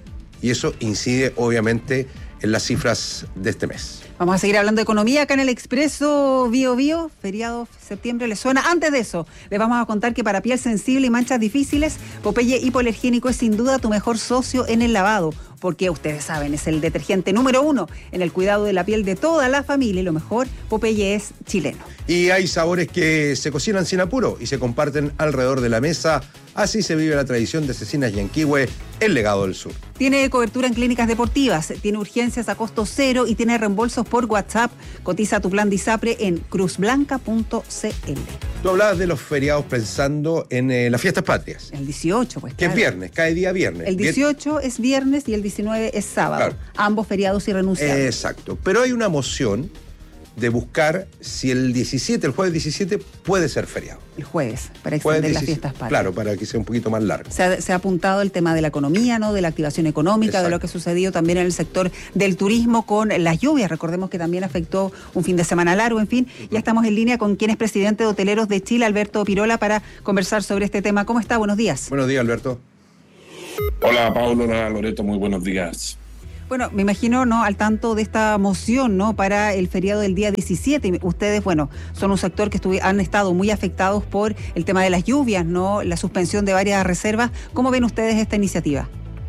y eso incide obviamente en las cifras de este mes. Vamos a seguir hablando de economía acá en el Expreso Bio Bio, feriado septiembre, ¿les suena? Antes de eso, les vamos a contar que para piel sensible y manchas difíciles, Popeye Hipoalergénico es sin duda tu mejor socio en el lavado, porque ustedes saben, es el detergente número uno en el cuidado de la piel de toda la familia, y lo mejor, Popeye es chileno. Y hay sabores que se cocinan sin apuro y se comparten alrededor de la mesa Así se vive la tradición de Cecinas Yanquihue, el legado del sur. Tiene cobertura en clínicas deportivas, tiene urgencias a costo cero y tiene reembolsos por WhatsApp. Cotiza tu plan de ISAPRE en cruz blanca punto c l. Tú hablabas de los feriados pensando en eh, las fiestas patrias. El dieciocho, pues. Que claro. es viernes, cae día viernes. El dieciocho es viernes y el diecinueve es sábado. Claro. Ambos feriados irrenunciables. Exacto. Pero hay una moción de buscar si el diecisiete, el jueves diecisiete, puede ser feriado. El jueves, para extender las fiestas patrias. Claro, para que sea un poquito más largo. Se ha, se ha apuntado el tema de la economía, ¿no? De la activación económica, exacto, de lo que ha sucedido también en el sector del turismo con las lluvias. Recordemos que también afectó un fin de semana largo, en fin. Uh-huh. Ya estamos en línea con quien es presidente de Hoteleros de Chile, Alberto Pirola, para conversar sobre este tema. ¿Cómo está? Buenos días. Buenos días, Alberto. Hola, Pablo, hola, Loreto, muy buenos días. Bueno, me imagino, ¿no?, al tanto de esta moción, ¿no?, para el feriado del día diecisiete. Ustedes, bueno, son un sector que estuvi- han estado muy afectados por el tema de las lluvias, ¿no?, la suspensión de varias reservas. ¿Cómo ven ustedes esta iniciativa?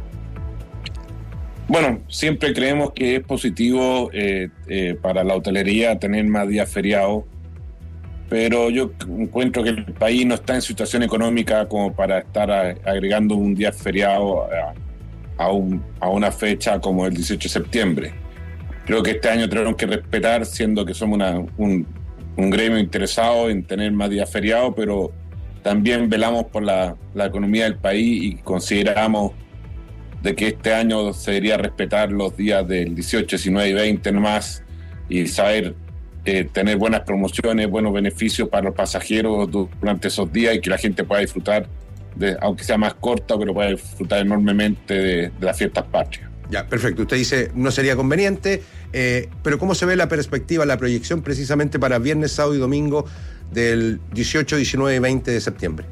Bueno, siempre creemos que es positivo eh, eh, para la hotelería tener más días feriados, pero yo encuentro que el país no está en situación económica como para estar a, agregando un día feriado a, A, un, a una fecha como el dieciocho de septiembre. Creo que este año tenemos que respetar, siendo que somos una, un, un gremio interesado en tener más días feriados, pero también velamos por la, la economía del país y consideramos de que este año se debería respetar los días del dieciocho, diecinueve y veinte nomás y saber eh, tener buenas promociones, buenos beneficios para los pasajeros durante esos días y que la gente pueda disfrutar, De, aunque sea más corta, pero puede disfrutar enormemente de, de las fiestas patrias. Ya, perfecto. Usted dice no sería conveniente, eh, pero ¿cómo se ve la perspectiva, la proyección precisamente para viernes, sábado y domingo del dieciocho, diecinueve y veinte de septiembre?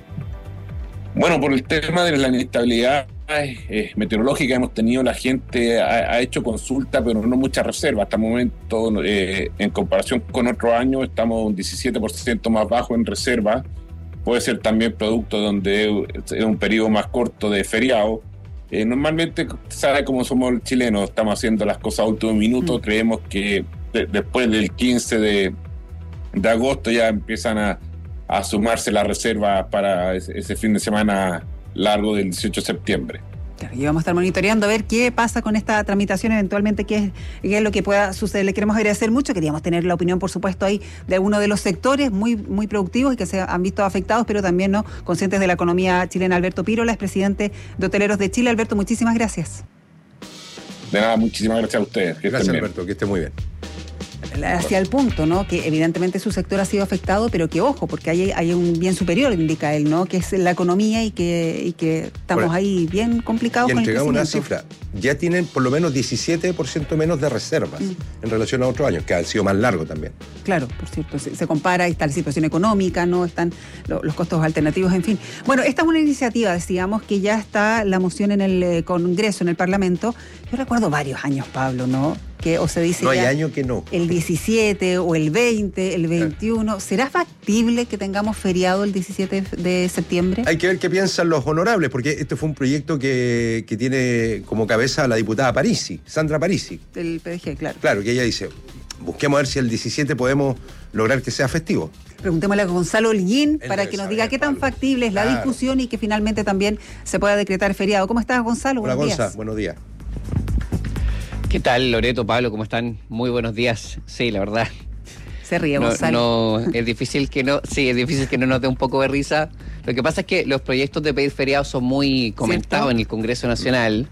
Bueno, por el tema de la inestabilidad eh, meteorológica hemos tenido, la gente ha, ha hecho consulta, pero no muchas reservas. Hasta el momento, eh, en comparación con otros años, estamos un diecisiete por ciento más bajo en reserva. Puede ser también producto donde es un periodo más corto de feriado. Eh, normalmente, sabe cómo somos los chilenos, estamos haciendo las cosas a último minuto. Mm. Creemos que de, después del quince de, de agosto ya empiezan a, a sumarse las reservas para ese, ese fin de semana largo del dieciocho de septiembre. Claro, y vamos a estar monitoreando a ver qué pasa con esta tramitación, eventualmente qué es, qué es lo que pueda suceder. Le queremos agradecer mucho, queríamos tener la opinión, por supuesto, ahí de algunos de los sectores muy, muy productivos y que se han visto afectados, pero también no conscientes de la economía chilena. Alberto Pirola es presidente de Hoteleros de Chile. Alberto, muchísimas gracias. De nada, muchísimas gracias a ustedes. Que gracias, Alberto, que esté muy bien. Hacia el punto, ¿no?, que evidentemente su sector ha sido afectado, pero que ojo, porque hay, hay un bien superior, indica él, ¿no?, que es la economía y que, y que estamos bueno, ahí bien complicados con el crecimiento. Y entregamos una cifra, ya tienen por lo menos diecisiete por ciento menos de reservas mm. en relación a otros años, que han sido más largos también. Claro, por cierto, se, se compara, está la situación económica, ¿no?, están lo, los costos alternativos, en fin. Bueno, esta es una iniciativa, decíamos, que ya está la moción en el eh, Congreso, en el Parlamento. Yo recuerdo varios años, Pablo, ¿no?, que o se dice no hay ya año que no. El diecisiete o el veinte, el veintiuno. ¿Será factible que tengamos feriado el diecisiete de septiembre? Hay que ver qué piensan los honorables, porque este fue un proyecto que, que tiene como cabeza a la diputada Parisi, Sandra Parisi. Del P D G, claro. Claro, que ella dice, busquemos a ver si el diecisiete podemos lograr que sea festivo. Preguntémosle a Gonzalo Holguín para que nos diga qué tan factible es la claro. discusión y que finalmente también se pueda decretar feriado. ¿Cómo estás, Gonzalo? Hola, buenos Gonza, días. buenos días. ¿Qué tal, Loreto, Pablo? ¿Cómo están? Muy buenos días. Sí, la verdad. Se ríe, no, Gonzalo. No, es difícil que no, sí, es difícil que no nos dé un poco de risa. Lo que pasa es que los proyectos de pedir feriados son muy comentados, ¿cierto?, en el Congreso Nacional.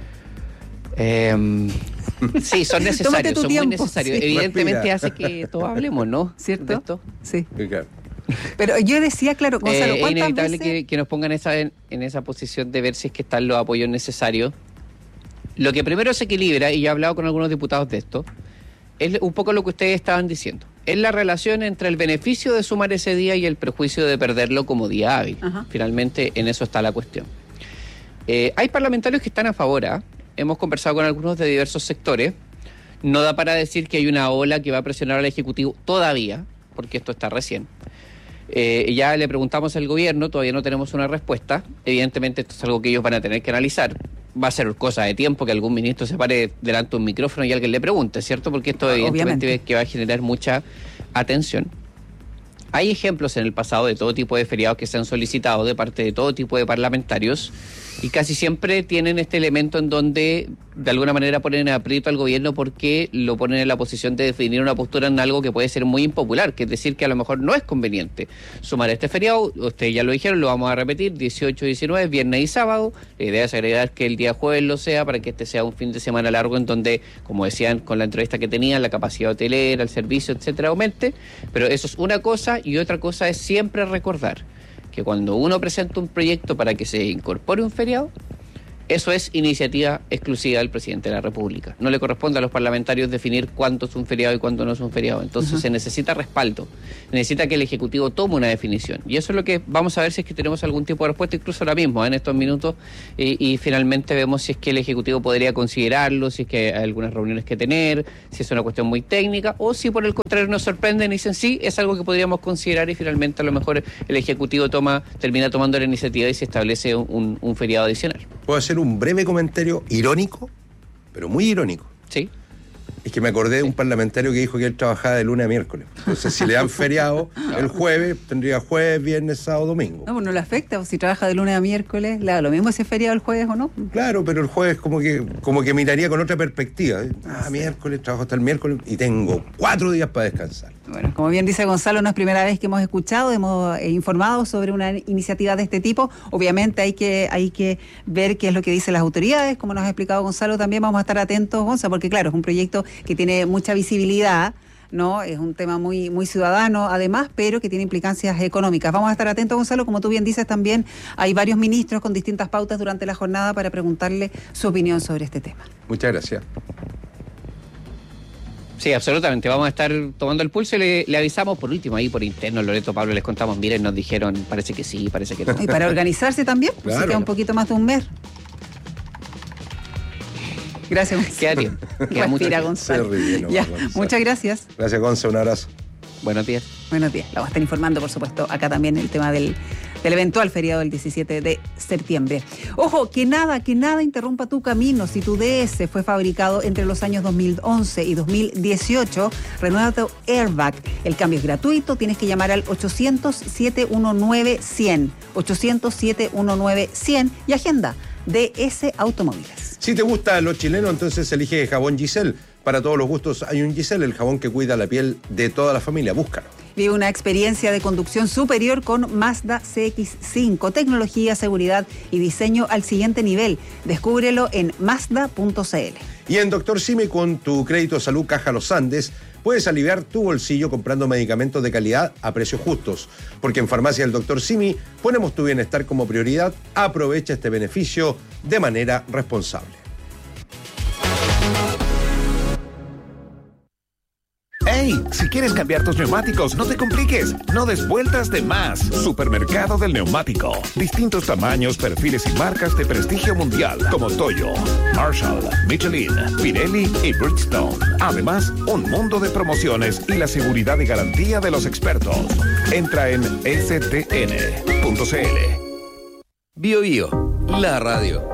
Eh, sí, son necesarios, son tiempo, muy necesarios. Sí. Evidentemente Respira. hace que todos hablemos, ¿no? ¿Cierto? De esto. Sí. Pero yo decía, claro, Gonzalo, eh, ¿cuántas es inevitable veces? que, que nos pongan esa, en, en esa posición de ver si es que están los apoyos necesarios. Lo que primero se equilibra, y yo he hablado con algunos diputados de esto, es un poco lo que ustedes estaban diciendo. Es la relación entre el beneficio de sumar ese día y el perjuicio de perderlo como día hábil. Ajá. Finalmente, en eso está la cuestión. Eh, hay parlamentarios que están a favor, ¿eh? Hemos conversado con algunos de diversos sectores. No da para decir que hay una ola que va a presionar al Ejecutivo todavía, porque esto está recién. Eh, ya le preguntamos al gobierno, todavía no tenemos una respuesta. Evidentemente esto es algo que ellos van a tener que analizar. Va a ser cosa de tiempo que algún ministro se pare delante de un micrófono y alguien le pregunte, ¿cierto? Porque esto evidentemente Obviamente. que va a generar mucha atención. Hay ejemplos en el pasado de todo tipo de feriados que se han solicitado de parte de todo tipo de parlamentarios y casi siempre tienen este elemento en donde de alguna manera ponen en aprieto al gobierno porque lo ponen en la posición de definir una postura en algo que puede ser muy impopular, que es decir que a lo mejor no es conveniente sumar este feriado. Ustedes ya lo dijeron, lo vamos a repetir, dieciocho, diecinueve, viernes y sábado. La idea es agregar que el día jueves lo sea para que este sea un fin de semana largo en donde, como decían con la entrevista que tenían, la capacidad hotelera, el servicio, etcétera, aumente. Pero eso es una cosa, y otra cosa es siempre recordar que cuando uno presenta un proyecto para que se incorpore un feriado, eso es iniciativa exclusiva del presidente de la República. No le corresponde a los parlamentarios definir cuánto es un feriado y cuánto no es un feriado. Entonces uh-huh. se necesita respaldo, necesita que el Ejecutivo tome una definición. Y eso es lo que vamos a ver si es que tenemos algún tipo de respuesta, incluso ahora mismo, ¿eh? en estos minutos, y, y finalmente vemos si es que el Ejecutivo podría considerarlo, si es que hay algunas reuniones que tener, si es una cuestión muy técnica, o si por el contrario nos sorprenden y dicen sí, es algo que podríamos considerar y finalmente a lo mejor el Ejecutivo toma termina tomando la iniciativa y se establece un, un feriado adicional. ¿Puedo hacer un breve comentario irónico, pero muy irónico? Sí. Es que me acordé de un parlamentario que dijo que él trabajaba de lunes a miércoles. Entonces, si le dan feriado el jueves, tendría jueves, viernes, sábado, domingo. No, pues no le afecta, o si trabaja de lunes a miércoles, le da lo mismo si es feriado el jueves o no. Claro, pero el jueves como que como que miraría con otra perspectiva. Ah, miércoles, trabajo hasta el miércoles y tengo cuatro días para descansar. Bueno, como bien dice Gonzalo, no es primera vez que hemos escuchado, hemos eh, informado sobre una iniciativa de este tipo. Obviamente hay que hay que ver qué es lo que dicen las autoridades, como nos ha explicado Gonzalo, también vamos a estar atentos, Gonzalo, porque claro, es un proyecto que tiene mucha visibilidad, ¿no? Es un tema muy, muy ciudadano, además, pero que tiene implicancias económicas. Vamos a estar atentos, Gonzalo, como tú bien dices, también hay varios ministros con distintas pautas durante la jornada para preguntarle su opinión sobre este tema. Muchas gracias. Sí, absolutamente. Vamos a estar tomando el pulso y le, le avisamos por último ahí por interno. Loreto, Pablo, les contamos, miren, nos dijeron, parece que sí, parece que no. Y para organizarse también, pues claro. Se queda un poquito más de un mes. Gracias, Gonzalo. Queda tiempo. Queda Respira, Gonzalo. Ríe, ya, Gonzalo. Muchas gracias. Gracias, Gonzalo. Un abrazo. Buenos días. Buenos días. La vamos a estar informando, por supuesto, acá también el tema del, del eventual feriado del diecisiete de septiembre. Ojo, que nada, que nada interrumpa tu camino. Si tu D S fue fabricado entre los años dos mil once y dos mil dieciocho, renueva tu airbag. El cambio es gratuito. Tienes que llamar al ochocientos, siete uno nueve, cien. ochocientos, siete uno nueve, cien y agenda D S Automóviles. Si te gusta lo chileno, entonces elige jabón Giselle. Para todos los gustos hay un Giselle, el jabón que cuida la piel de toda la familia. Búscalo. Vive una experiencia de conducción superior con Mazda C X cinco. Tecnología, seguridad y diseño al siguiente nivel. Descúbrelo en mazda punto c l. Y en Doctor Simi, con tu crédito salud Caja Los Andes, puedes aliviar tu bolsillo comprando medicamentos de calidad a precios justos. Porque en Farmacia del Doctor Simi ponemos tu bienestar como prioridad. Aprovecha este beneficio de manera responsable. ¡Hey! Si quieres cambiar tus neumáticos, no te compliques. No des vueltas de más. Supermercado del Neumático. Distintos tamaños, perfiles y marcas de prestigio mundial como Toyo, Marshall, Michelin, Pirelli y Bridgestone. Además, un mundo de promociones y la seguridad y garantía de los expertos. Entra en s t n punto c l. Bio Bio, la radio.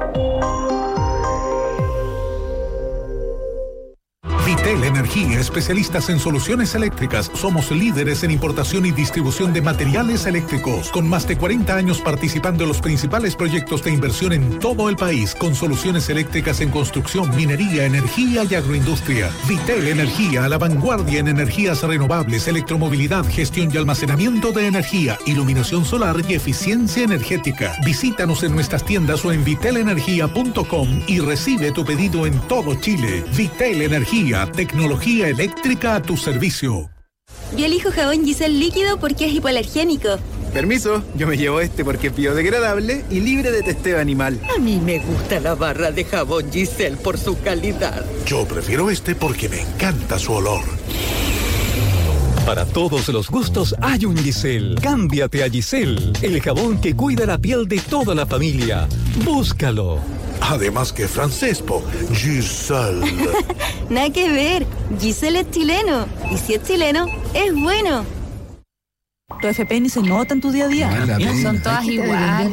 Vitel Energía, especialistas en soluciones eléctricas. Somos líderes en importación y distribución de materiales eléctricos, con más de cuarenta años participando en los principales proyectos de inversión en todo el país, con soluciones eléctricas en construcción, minería, energía y agroindustria. Vitel Energía, a la vanguardia en energías renovables, electromovilidad, gestión y almacenamiento de energía, iluminación solar y eficiencia energética. Visítanos en nuestras tiendas o en vitel energía punto com y recibe tu pedido en todo Chile. Vitel Energía, tecnología eléctrica a tu servicio. Yo elijo jabón Giselle líquido porque es hipoalergénico. Permiso, yo me llevo este porque es biodegradable y libre de testeo animal. A mí me gusta la barra de jabón Giselle por su calidad. Yo prefiero este porque me encanta su olor. Para todos los gustos hay un Giselle. Cámbiate a Giselle, el jabón que cuida la piel de toda la familia. Búscalo. Además que francés, po. Giselle. Nada que ver. Giselle es chileno. Y si es chileno, es bueno. Tu F P ni se nota en tu día a día. Son todas iguales.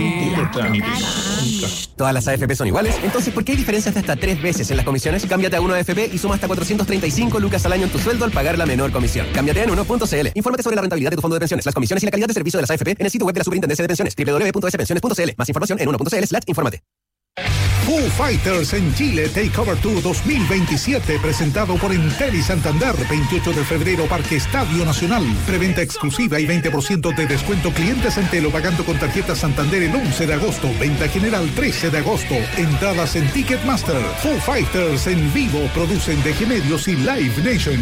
¿Todas las A F P son iguales? Entonces, ¿por qué hay diferencias de hasta tres veces en las comisiones? Cámbiate a uno A F P y suma hasta cuatrocientos treinta y cinco lucas al año en tu sueldo al pagar la menor comisión. Cámbiate a uno punto c l. Infórmate sobre la rentabilidad de tu fondo de pensiones, las comisiones y la calidad de servicio de las A F P en el sitio web de la Superintendencia de Pensiones, doble u doble u doble u punto s pensiones punto c l. Más información en uno punto c l slash infórmate. Foo Fighters en Chile Takeover Tour dos mil veintisiete, presentado por Entel y Santander, veintiocho de febrero, Parque Estadio Nacional. Preventa exclusiva y veinte por ciento de descuento clientes Entel o pagando con tarjeta Santander el once de agosto. Venta general trece de agosto. Entradas en Ticketmaster. Foo Fighters en vivo, producen D G Medios y Live Nation.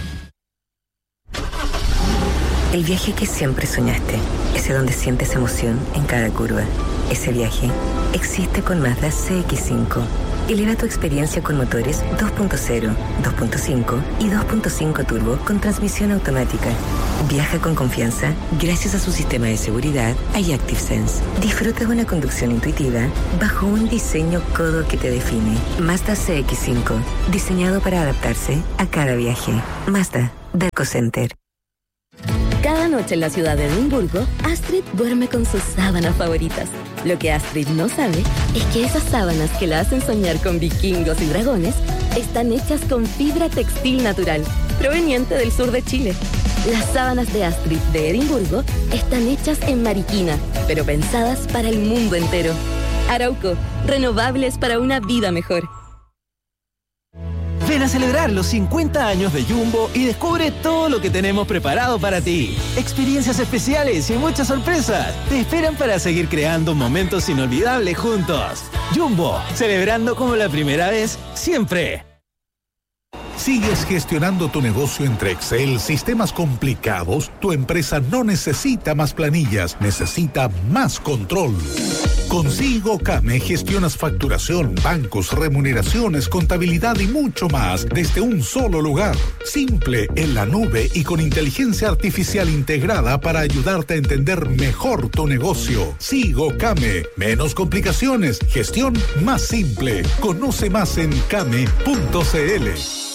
El viaje que siempre soñaste, ese donde sientes emoción en cada curva. Ese viaje existe con Mazda C X cinco. Eleva tu experiencia con motores dos punto cero, dos punto cinco y dos punto cinco turbo con transmisión automática. Viaja con confianza gracias a su sistema de seguridad iActive Sense. Disfruta de una conducción intuitiva bajo un diseño codo que te define. Mazda C X cinco, diseñado para adaptarse a cada viaje. Mazda, de EcoCenter. Cada noche en la ciudad de Edimburgo, Astrid duerme con sus sábanas favoritas. Lo que Astrid no sabe es que esas sábanas que la hacen soñar con vikingos y dragones están hechas con fibra textil natural, proveniente del sur de Chile. Las sábanas de Astrid de Edimburgo están hechas en Mariquina, pero pensadas para el mundo entero. Arauco, renovables para una vida mejor. Ven a celebrar los cincuenta años de Jumbo y descubre todo lo que tenemos preparado para ti. Experiencias especiales y muchas sorpresas te esperan para seguir creando momentos inolvidables juntos. Jumbo, celebrando como la primera vez, siempre. ¿Sigues gestionando tu negocio entre Excel, sistemas complicados? Tu empresa no necesita más planillas, necesita más control. Con Sigo Came gestionas facturación, bancos, remuneraciones, contabilidad y mucho más desde un solo lugar. Simple, en la nube y con inteligencia artificial integrada para ayudarte a entender mejor tu negocio. Sigo Came. Menos complicaciones, gestión más simple. Conoce más en came punto c l.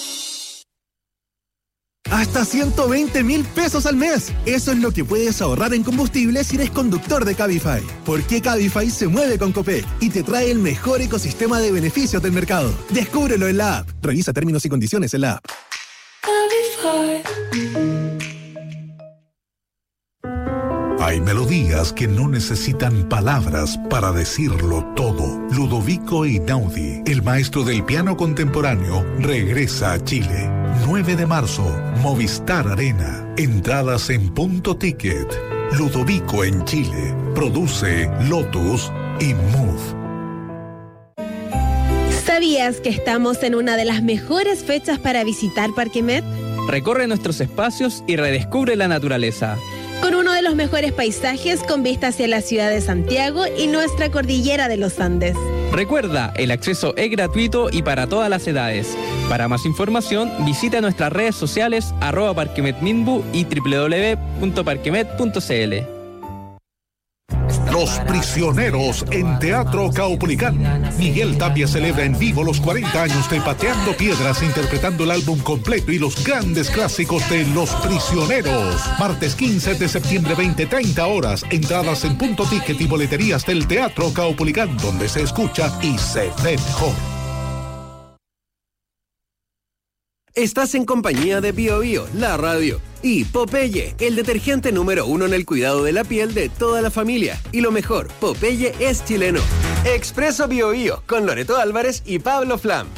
Hasta ciento veinte mil pesos al mes. Eso es lo que puedes ahorrar en combustible si eres conductor de Cabify. Porque Cabify se mueve con Copec y te trae el mejor ecosistema de beneficios del mercado. Descúbrelo en la app. Revisa términos y condiciones en la app. Cabify. Hay melodías que no necesitan palabras para decirlo todo. Ludovico Einaudi, el maestro del piano contemporáneo, regresa a Chile. nueve de marzo, Movistar Arena. Entradas en Punto Ticket. Ludovico en Chile. Produce Lotus y Move. ¿Sabías que estamos en una de las mejores fechas para visitar Parque Met? Recorre nuestros espacios y redescubre la naturaleza. Con uno de los mejores paisajes con vista hacia la ciudad de Santiago y nuestra cordillera de los Andes. Recuerda, el acceso es gratuito y para todas las edades. Para más información, visita nuestras redes sociales arroba parquemetminbu y doble u doble u doble u punto parquemet punto c l. Los Prisioneros en Teatro Caupolicán. Miguel Tapia celebra en vivo los cuarenta años de Pateando Piedras, interpretando el álbum completo y los grandes clásicos de Los Prisioneros. Martes quince de septiembre, veinte treinta horas. Entradas en Punto Ticket y boleterías del Teatro Caupolicán, donde se escucha y se ve mejor. Estás en compañía de Bio Bio, la radio, y Popeye, el detergente número uno en el cuidado de la piel de toda la familia. Y lo mejor, Popeye es chileno. Expreso Bio Bio, con Loreto Álvarez y Pablo Flam.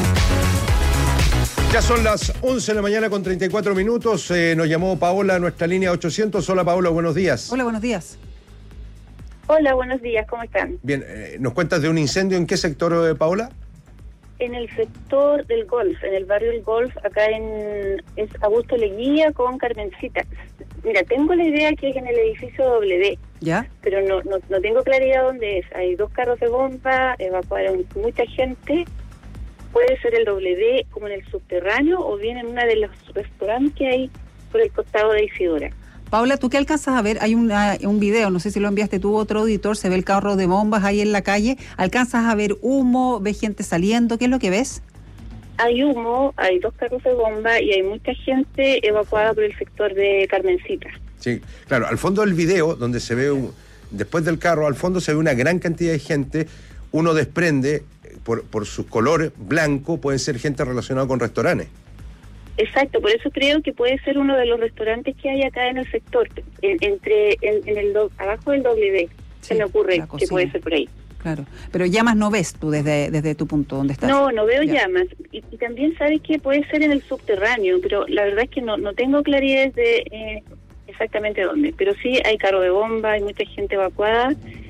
Ya son las once de la mañana con treinta y cuatro minutos. Eh, nos llamó Paola a nuestra línea ochocientos. Hola Paola, buenos días. Hola, buenos días. Hola, buenos días, ¿cómo están? Bien, eh, ¿nos cuentas de un incendio en qué sector, eh, Paola? En el sector del Golf, en el barrio del Golf, acá en es Augusto Leguía con Carmencita. Mira, tengo la idea que es en el edificio W, ¿ya? Pero no, no, no tengo claridad dónde es. Hay dos carros de bomba, evacuaron mucha gente. Puede ser el W como en el subterráneo o bien en uno de los restaurantes que hay por el costado de Isidora. Paula, ¿tú qué alcanzas a ver? Hay una, un video, no sé si lo enviaste tú, otro auditor, se ve el carro de bombas ahí en la calle. ¿Alcanzas a ver humo? ¿Ves gente saliendo? ¿Qué es lo que ves? Hay humo, hay dos carros de bomba y hay mucha gente evacuada por el sector de Carmencita. Sí, claro, al fondo del video, donde se ve, un, después del carro, al fondo se ve una gran cantidad de gente, uno desprende, por, por su color blanco, pueden ser gente relacionada con restaurantes. Exacto, por eso creo que puede ser uno de los restaurantes que hay acá en el sector, en, entre en, en el do, abajo del W, sí, se me ocurre que puede ser por ahí. Claro, pero llamas no ves tú desde desde tu punto donde estás. No, no veo ya. llamas. Y, y también sabes que puede ser en el subterráneo, pero la verdad es que no no tengo claridad de eh, exactamente dónde. Pero sí hay carro de bomba, hay mucha gente evacuada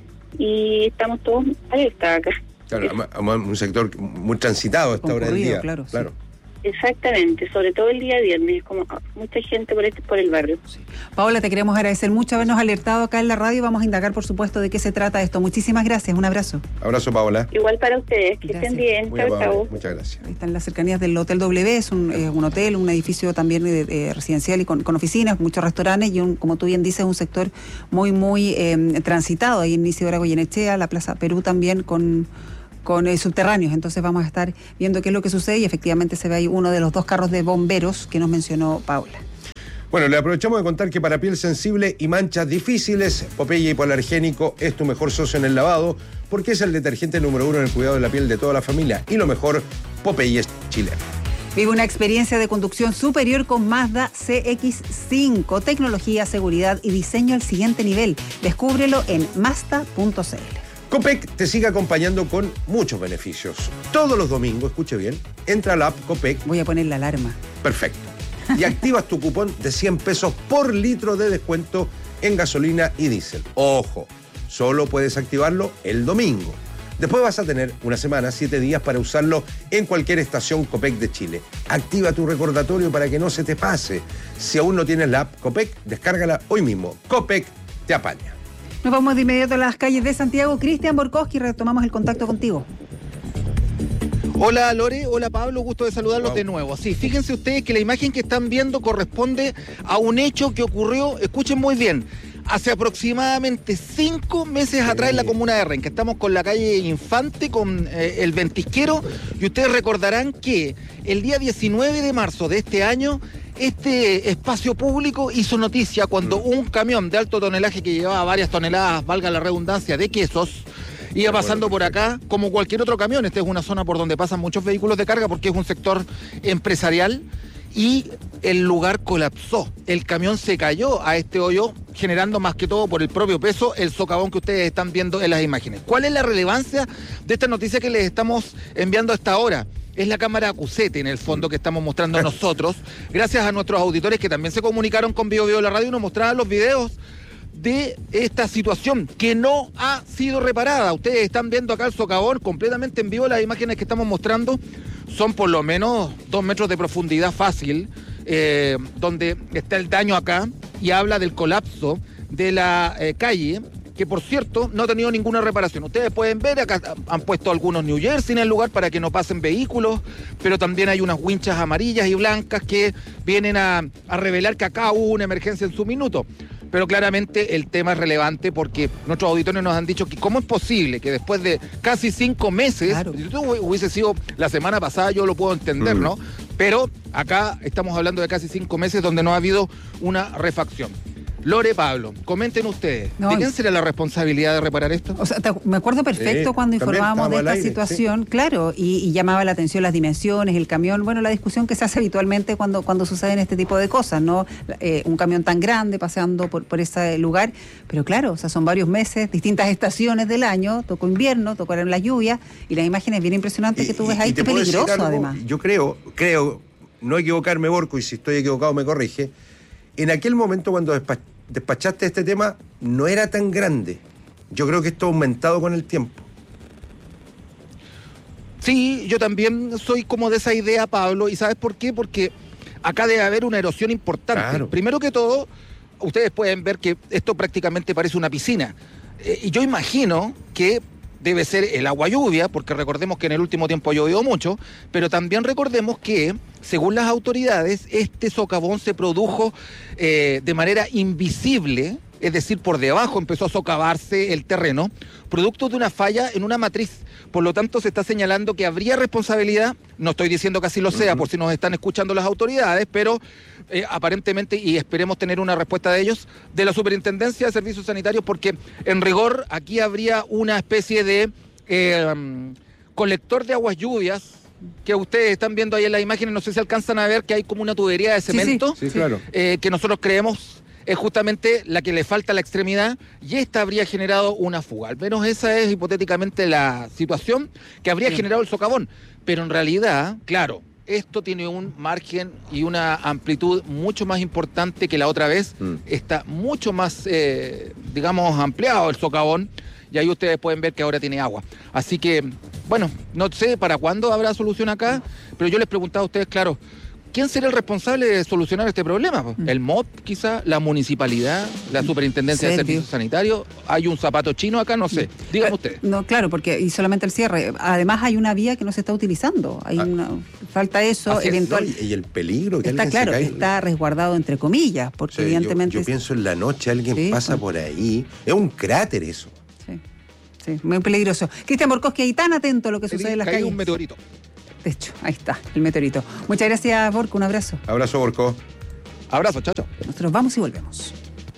y estamos todos alerta acá. Claro, un sector muy transitado a esta hora del día. Claro, claro. Sí. Exactamente, sobre todo el día viernes, como mucha gente por este, por el barrio. Sí. Paola, te queremos agradecer mucho habernos alertado acá en la radio. Vamos a indagar, por supuesto, de qué se trata esto. Muchísimas gracias, un abrazo. Abrazo, Paola. Igual para ustedes, que gracias. Estén bien. Muy chao, amable. chao. Muchas gracias. Ahí están las cercanías del Hotel W, es un, eh, un hotel, un edificio también eh, eh, residencial y con, con oficinas, muchos restaurantes y, un, como tú bien dices, un sector muy, muy eh, transitado. Ahí en Isidora Goyenechea, la Plaza Perú también con... con eh, subterráneos, entonces vamos a estar viendo qué es lo que sucede y efectivamente se ve ahí uno de los dos carros de bomberos que nos mencionó Paula. Bueno, le aprovechamos de contar que para piel sensible y manchas difíciles, Popeye Hipoalergénico es tu mejor socio en el lavado, porque es el detergente número uno en el cuidado de la piel de toda la familia, y lo mejor, Popeye es chileno. Vive una experiencia de conducción superior con Mazda C X cinco, tecnología, seguridad y diseño al siguiente nivel. Descúbrelo en mazda punto c l. Copec te sigue acompañando con muchos beneficios. Todos los domingos, escuche bien, entra a la app Copec. Voy a poner la alarma. Perfecto. Y activas tu cupón de cien pesos por litro de descuento en gasolina y diésel. Ojo, solo puedes activarlo el domingo. Después vas a tener una semana, siete días para usarlo en cualquier estación Copec de Chile. Activa tu recordatorio para que no se te pase. Si aún no tienes la app Copec, descárgala hoy mismo. Copec te apaña. Nos vamos de inmediato a las calles de Santiago. Cristian Borkowski, retomamos el contacto contigo. Hola Lore, hola Pablo, gusto de saludarlos wow. de nuevo. Sí, fíjense ustedes que la imagen que están viendo corresponde a un hecho que ocurrió, escuchen muy bien, hace aproximadamente cinco meses sí. atrás en la comuna de Renca. Estamos con la calle Infante, con eh, el Ventisquero, y ustedes recordarán que el día diecinueve de marzo de este año, este espacio público hizo noticia cuando mm. un camión de alto tonelaje que llevaba varias toneladas, valga la redundancia, de quesos, iba pasando por acá como cualquier otro camión. Esta es una zona por donde pasan muchos vehículos de carga porque es un sector empresarial, y el lugar colapsó. El camión se cayó a este hoyo, generando más que todo por el propio peso el socavón que ustedes están viendo en las imágenes. ¿Cuál es la relevancia de esta noticia que les estamos enviando hasta ahora? Es la cámara Acusete, en el fondo, que estamos mostrando nosotros, gracias a nuestros auditores que también se comunicaron con Bio Bio la radio y nos mostraban los videos de esta situación que no ha sido reparada. Ustedes están viendo acá el socavón completamente en vivo. Las imágenes que estamos mostrando son por lo menos dos metros de profundidad fácil, eh, donde está el daño acá, y habla del colapso de la eh, calle, que por cierto no ha tenido ninguna reparación. Ustedes pueden ver, acá han puesto algunos New Jersey en el lugar para que no pasen vehículos, pero también hay unas winchas amarillas y blancas que vienen a, a revelar que acá hubo una emergencia en su minuto. Pero claramente el tema es relevante porque nuestros auditores nos han dicho que cómo es posible que después de casi cinco meses, claro. si tú hubiese sido la semana pasada, yo lo puedo entender, mm. ¿no? Pero acá estamos hablando de casi cinco meses donde no ha habido una refacción. Lore, Pablo, comenten ustedes, no, ¿de quién será la responsabilidad de reparar esto? O sea, te, me acuerdo perfecto sí, cuando informábamos de esta aire, situación, sí. claro, y, y llamaba la atención las dimensiones, el camión, bueno, la discusión que se hace habitualmente cuando, cuando suceden este tipo de cosas, ¿no? Eh, un camión tan grande paseando por, por ese lugar, pero claro, o sea, son varios meses, distintas estaciones del año, tocó invierno, tocaron las lluvias, y las imágenes bien impresionantes que tú ves ahí, qué peligroso algo, además. Yo creo, creo, no equivocarme, Borco, y si estoy equivocado me corrige, en aquel momento cuando despachamos despachaste este tema, no era tan grande. Yo creo que esto ha aumentado con el tiempo. Sí, yo también soy como de esa idea, Pablo, y ¿sabes por qué? Porque acá debe haber una erosión importante. Claro. Primero que todo, ustedes pueden ver que esto prácticamente parece una piscina. Eh, y yo imagino que debe ser el agua lluvia, porque recordemos que en el último tiempo ha llovido mucho, pero también recordemos que, según las autoridades, este socavón se produjo eh, de manera invisible es decir, por debajo empezó a socavarse el terreno, producto de una falla en una matriz. Por lo tanto, se está señalando que habría responsabilidad, no estoy diciendo que así lo sea, uh-huh. por si nos están escuchando las autoridades, pero eh, aparentemente, y esperemos tener una respuesta de ellos, de la Superintendencia de Servicios Sanitarios, porque en rigor aquí habría una especie de eh, colector de aguas lluvias, que ustedes están viendo ahí en las imágenes, no sé si alcanzan a ver que hay como una tubería de cemento, sí, sí. Sí, claro. eh, que nosotros creemos es justamente la que le falta a la extremidad, y esta habría generado una fuga. Al menos esa es hipotéticamente la situación que habría sí. generado el socavón. Pero en realidad, claro, esto tiene un margen y una amplitud mucho más importante que la otra vez. Mm. Está mucho más, eh, digamos, ampliado el socavón, y ahí ustedes pueden ver que ahora tiene agua. Así que, bueno, no sé para cuándo habrá solución acá, pero yo les preguntaba a ustedes, claro, ¿quién será el responsable de solucionar este problema? Mm. ¿El M O P quizá? ¿La municipalidad? ¿La Superintendencia de Servicios Sanitarios? ¿Hay un zapato chino acá? No sé. Díganme ustedes. No, claro, porque y solamente el cierre. Además hay una vía que no se está utilizando. Hay ah. una, falta eso, eventual. Es, ¿no? Y el peligro que está alguien claro, se cae. está resguardado entre comillas, porque sí, evidentemente... Yo, yo pienso en la noche, alguien sí, pasa pues. por ahí. Es un cráter eso. Sí, sí, muy peligroso. Cristian Borkowski, ahí tan atento a lo que sí, sucede en las calles. un meteorito. De hecho, ahí está, el meteorito. Muchas gracias, Borco, un abrazo. Abrazo, Borco. Abrazo, chao, chao. Nosotros vamos y volvemos.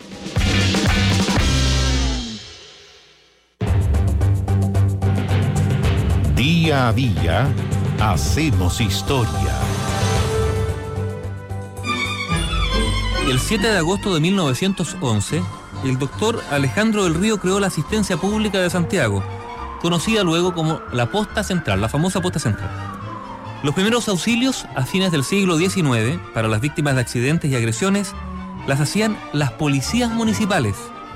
Día a día, hacemos historia. El siete de agosto de mil novecientos once, el doctor Alejandro del Río creó la Asistencia Pública de Santiago, conocida luego como la Posta Central, la famosa Posta Central. Los primeros auxilios a fines del siglo diecinueve para las víctimas de accidentes y agresiones las hacían las policías municipales,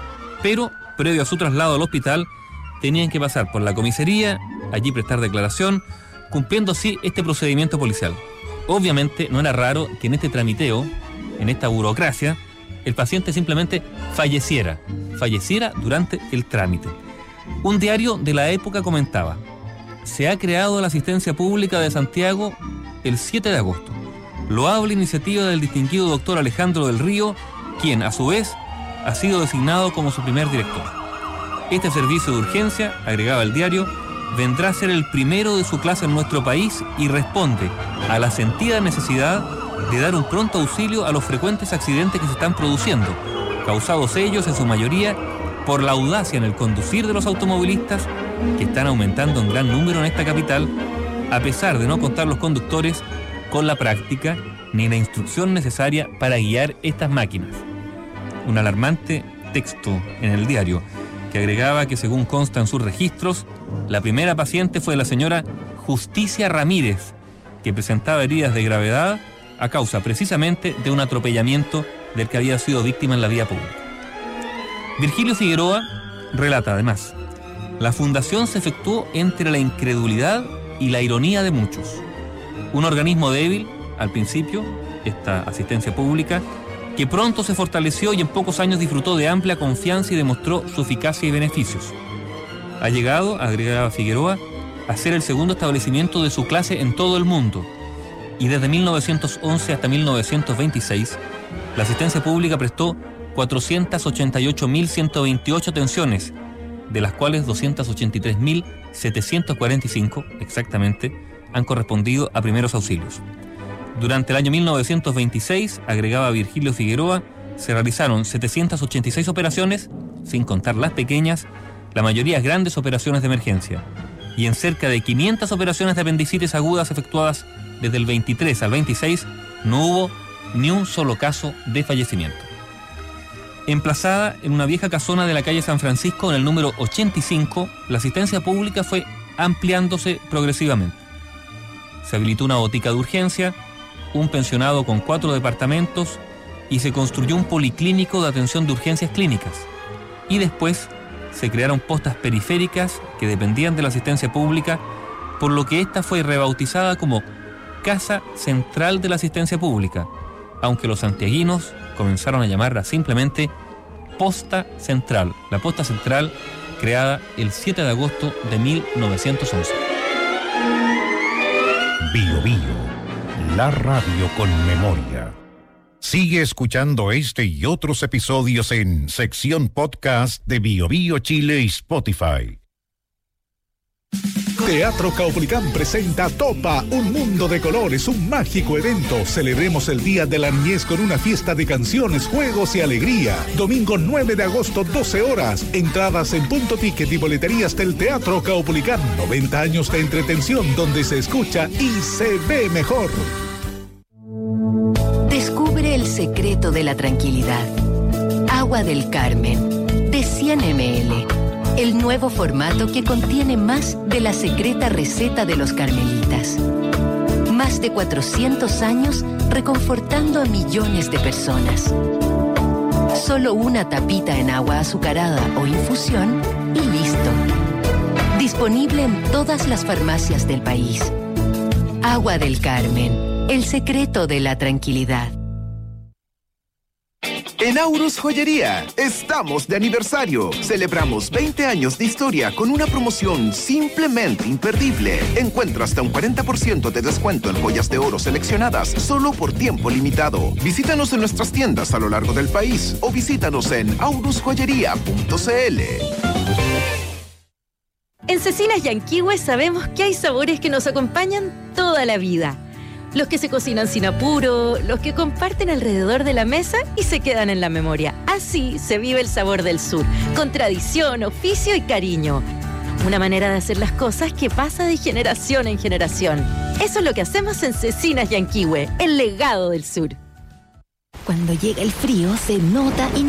pero previo a su traslado al hospital tenían que pasar por la comisaría, allí prestar declaración, cumpliendo así este procedimiento policial. Obviamente no era raro que en este tramiteo, en esta burocracia, el paciente simplemente falleciera, falleciera durante el trámite. Un diario de la época comentaba: se ha creado la Asistencia Pública de Santiago el siete de agosto. Loable iniciativa del distinguido doctor Alejandro del Río, quien, a su vez, ha sido designado como su primer director. Este servicio de urgencia, agregaba el diario, vendrá a ser el primero de su clase en nuestro país y responde a la sentida necesidad de dar un pronto auxilio a los frecuentes accidentes que se están produciendo, causados ellos, en su mayoría, por la audacia en el conducir de los automovilistas, que están aumentando en gran número en esta capital, a pesar de no contar los conductores con la práctica ni la instrucción necesaria para guiar estas máquinas. Un alarmante texto en el diario que agregaba que, según consta en sus registros, la primera paciente fue la señora Justicia Ramírez, que presentaba heridas de gravedad a causa precisamente de un atropellamiento del que había sido víctima en la vía pública. Virgilio Figueroa relata además: la fundación se efectuó entre la incredulidad y la ironía de muchos. Un organismo débil, al principio, esta asistencia pública, que pronto se fortaleció y en pocos años disfrutó de amplia confianza y demostró su eficacia y beneficios. Ha llegado, agregaba Figueroa, a ser el segundo establecimiento de su clase en todo el mundo. Y desde mil novecientos once hasta mil novecientos veintiséis, la asistencia pública prestó cuatrocientas ochenta y ocho mil ciento veintiocho atenciones, de las cuales doscientas ochenta y tres mil setecientos cuarenta y cinco, exactamente, han correspondido a primeros auxilios. Durante el año mil novecientos veintiséis, agregaba Virgilio Figueroa, se realizaron setecientas ochenta y seis operaciones, sin contar las pequeñas, la mayoría grandes operaciones de emergencia, y en cerca de quinientas operaciones de apendicitis agudas efectuadas desde el veintitrés al veintiséis, no hubo ni un solo caso de fallecimiento. Emplazada en una vieja casona de la calle San Francisco en el número ochenta y cinco, la asistencia pública fue ampliándose progresivamente. Se habilitó una botica de urgencia, un pensionado con cuatro departamentos y se construyó un policlínico de atención de urgencias clínicas. Y después se crearon postas periféricas que dependían de la asistencia pública, por lo que esta fue rebautizada como Casa Central de la Asistencia Pública, aunque los santiaguinos comenzaron a llamarla simplemente Posta Central. La Posta Central, creada el siete de agosto de mil novecientos once. Bio Bio, la radio con memoria. Sigue escuchando este y otros episodios en sección podcast de BioBio Chile y Spotify. Teatro Caupolicán presenta Topa, un mundo de colores, un mágico evento. Celebremos el Día de la Niñez con una fiesta de canciones, juegos y alegría. Domingo nueve de agosto, doce horas. Entradas en Punto Ticket y boleterías del Teatro Caupolicán. noventa años de entretención donde se escucha y se ve mejor. Descubre el secreto de la tranquilidad. Agua del Carmen, de cien mililitros. El nuevo formato que contiene más de la secreta receta de los carmelitas. Más de cuatrocientos años reconfortando a millones de personas. Solo una tapita en agua azucarada o infusión y listo. Disponible en todas las farmacias del país. Agua del Carmen, el secreto de la tranquilidad. En Aurus Joyería, estamos de aniversario. Celebramos veinte años de historia con una promoción simplemente imperdible. Encuentra hasta un cuarenta por ciento de descuento en joyas de oro seleccionadas solo por tiempo limitado. Visítanos en nuestras tiendas a lo largo del país o visítanos en aurus joyería punto c l. En Cecinas Yanquihue sabemos que hay sabores que nos acompañan toda la vida. Los que se cocinan sin apuro, los que comparten alrededor de la mesa y se quedan en la memoria. Así se vive el sabor del sur, con tradición, oficio y cariño. Una manera de hacer las cosas que pasa de generación en generación. Eso es lo que hacemos en Cecinas Yanquihue, el legado del sur. Cuando llega el frío se nota y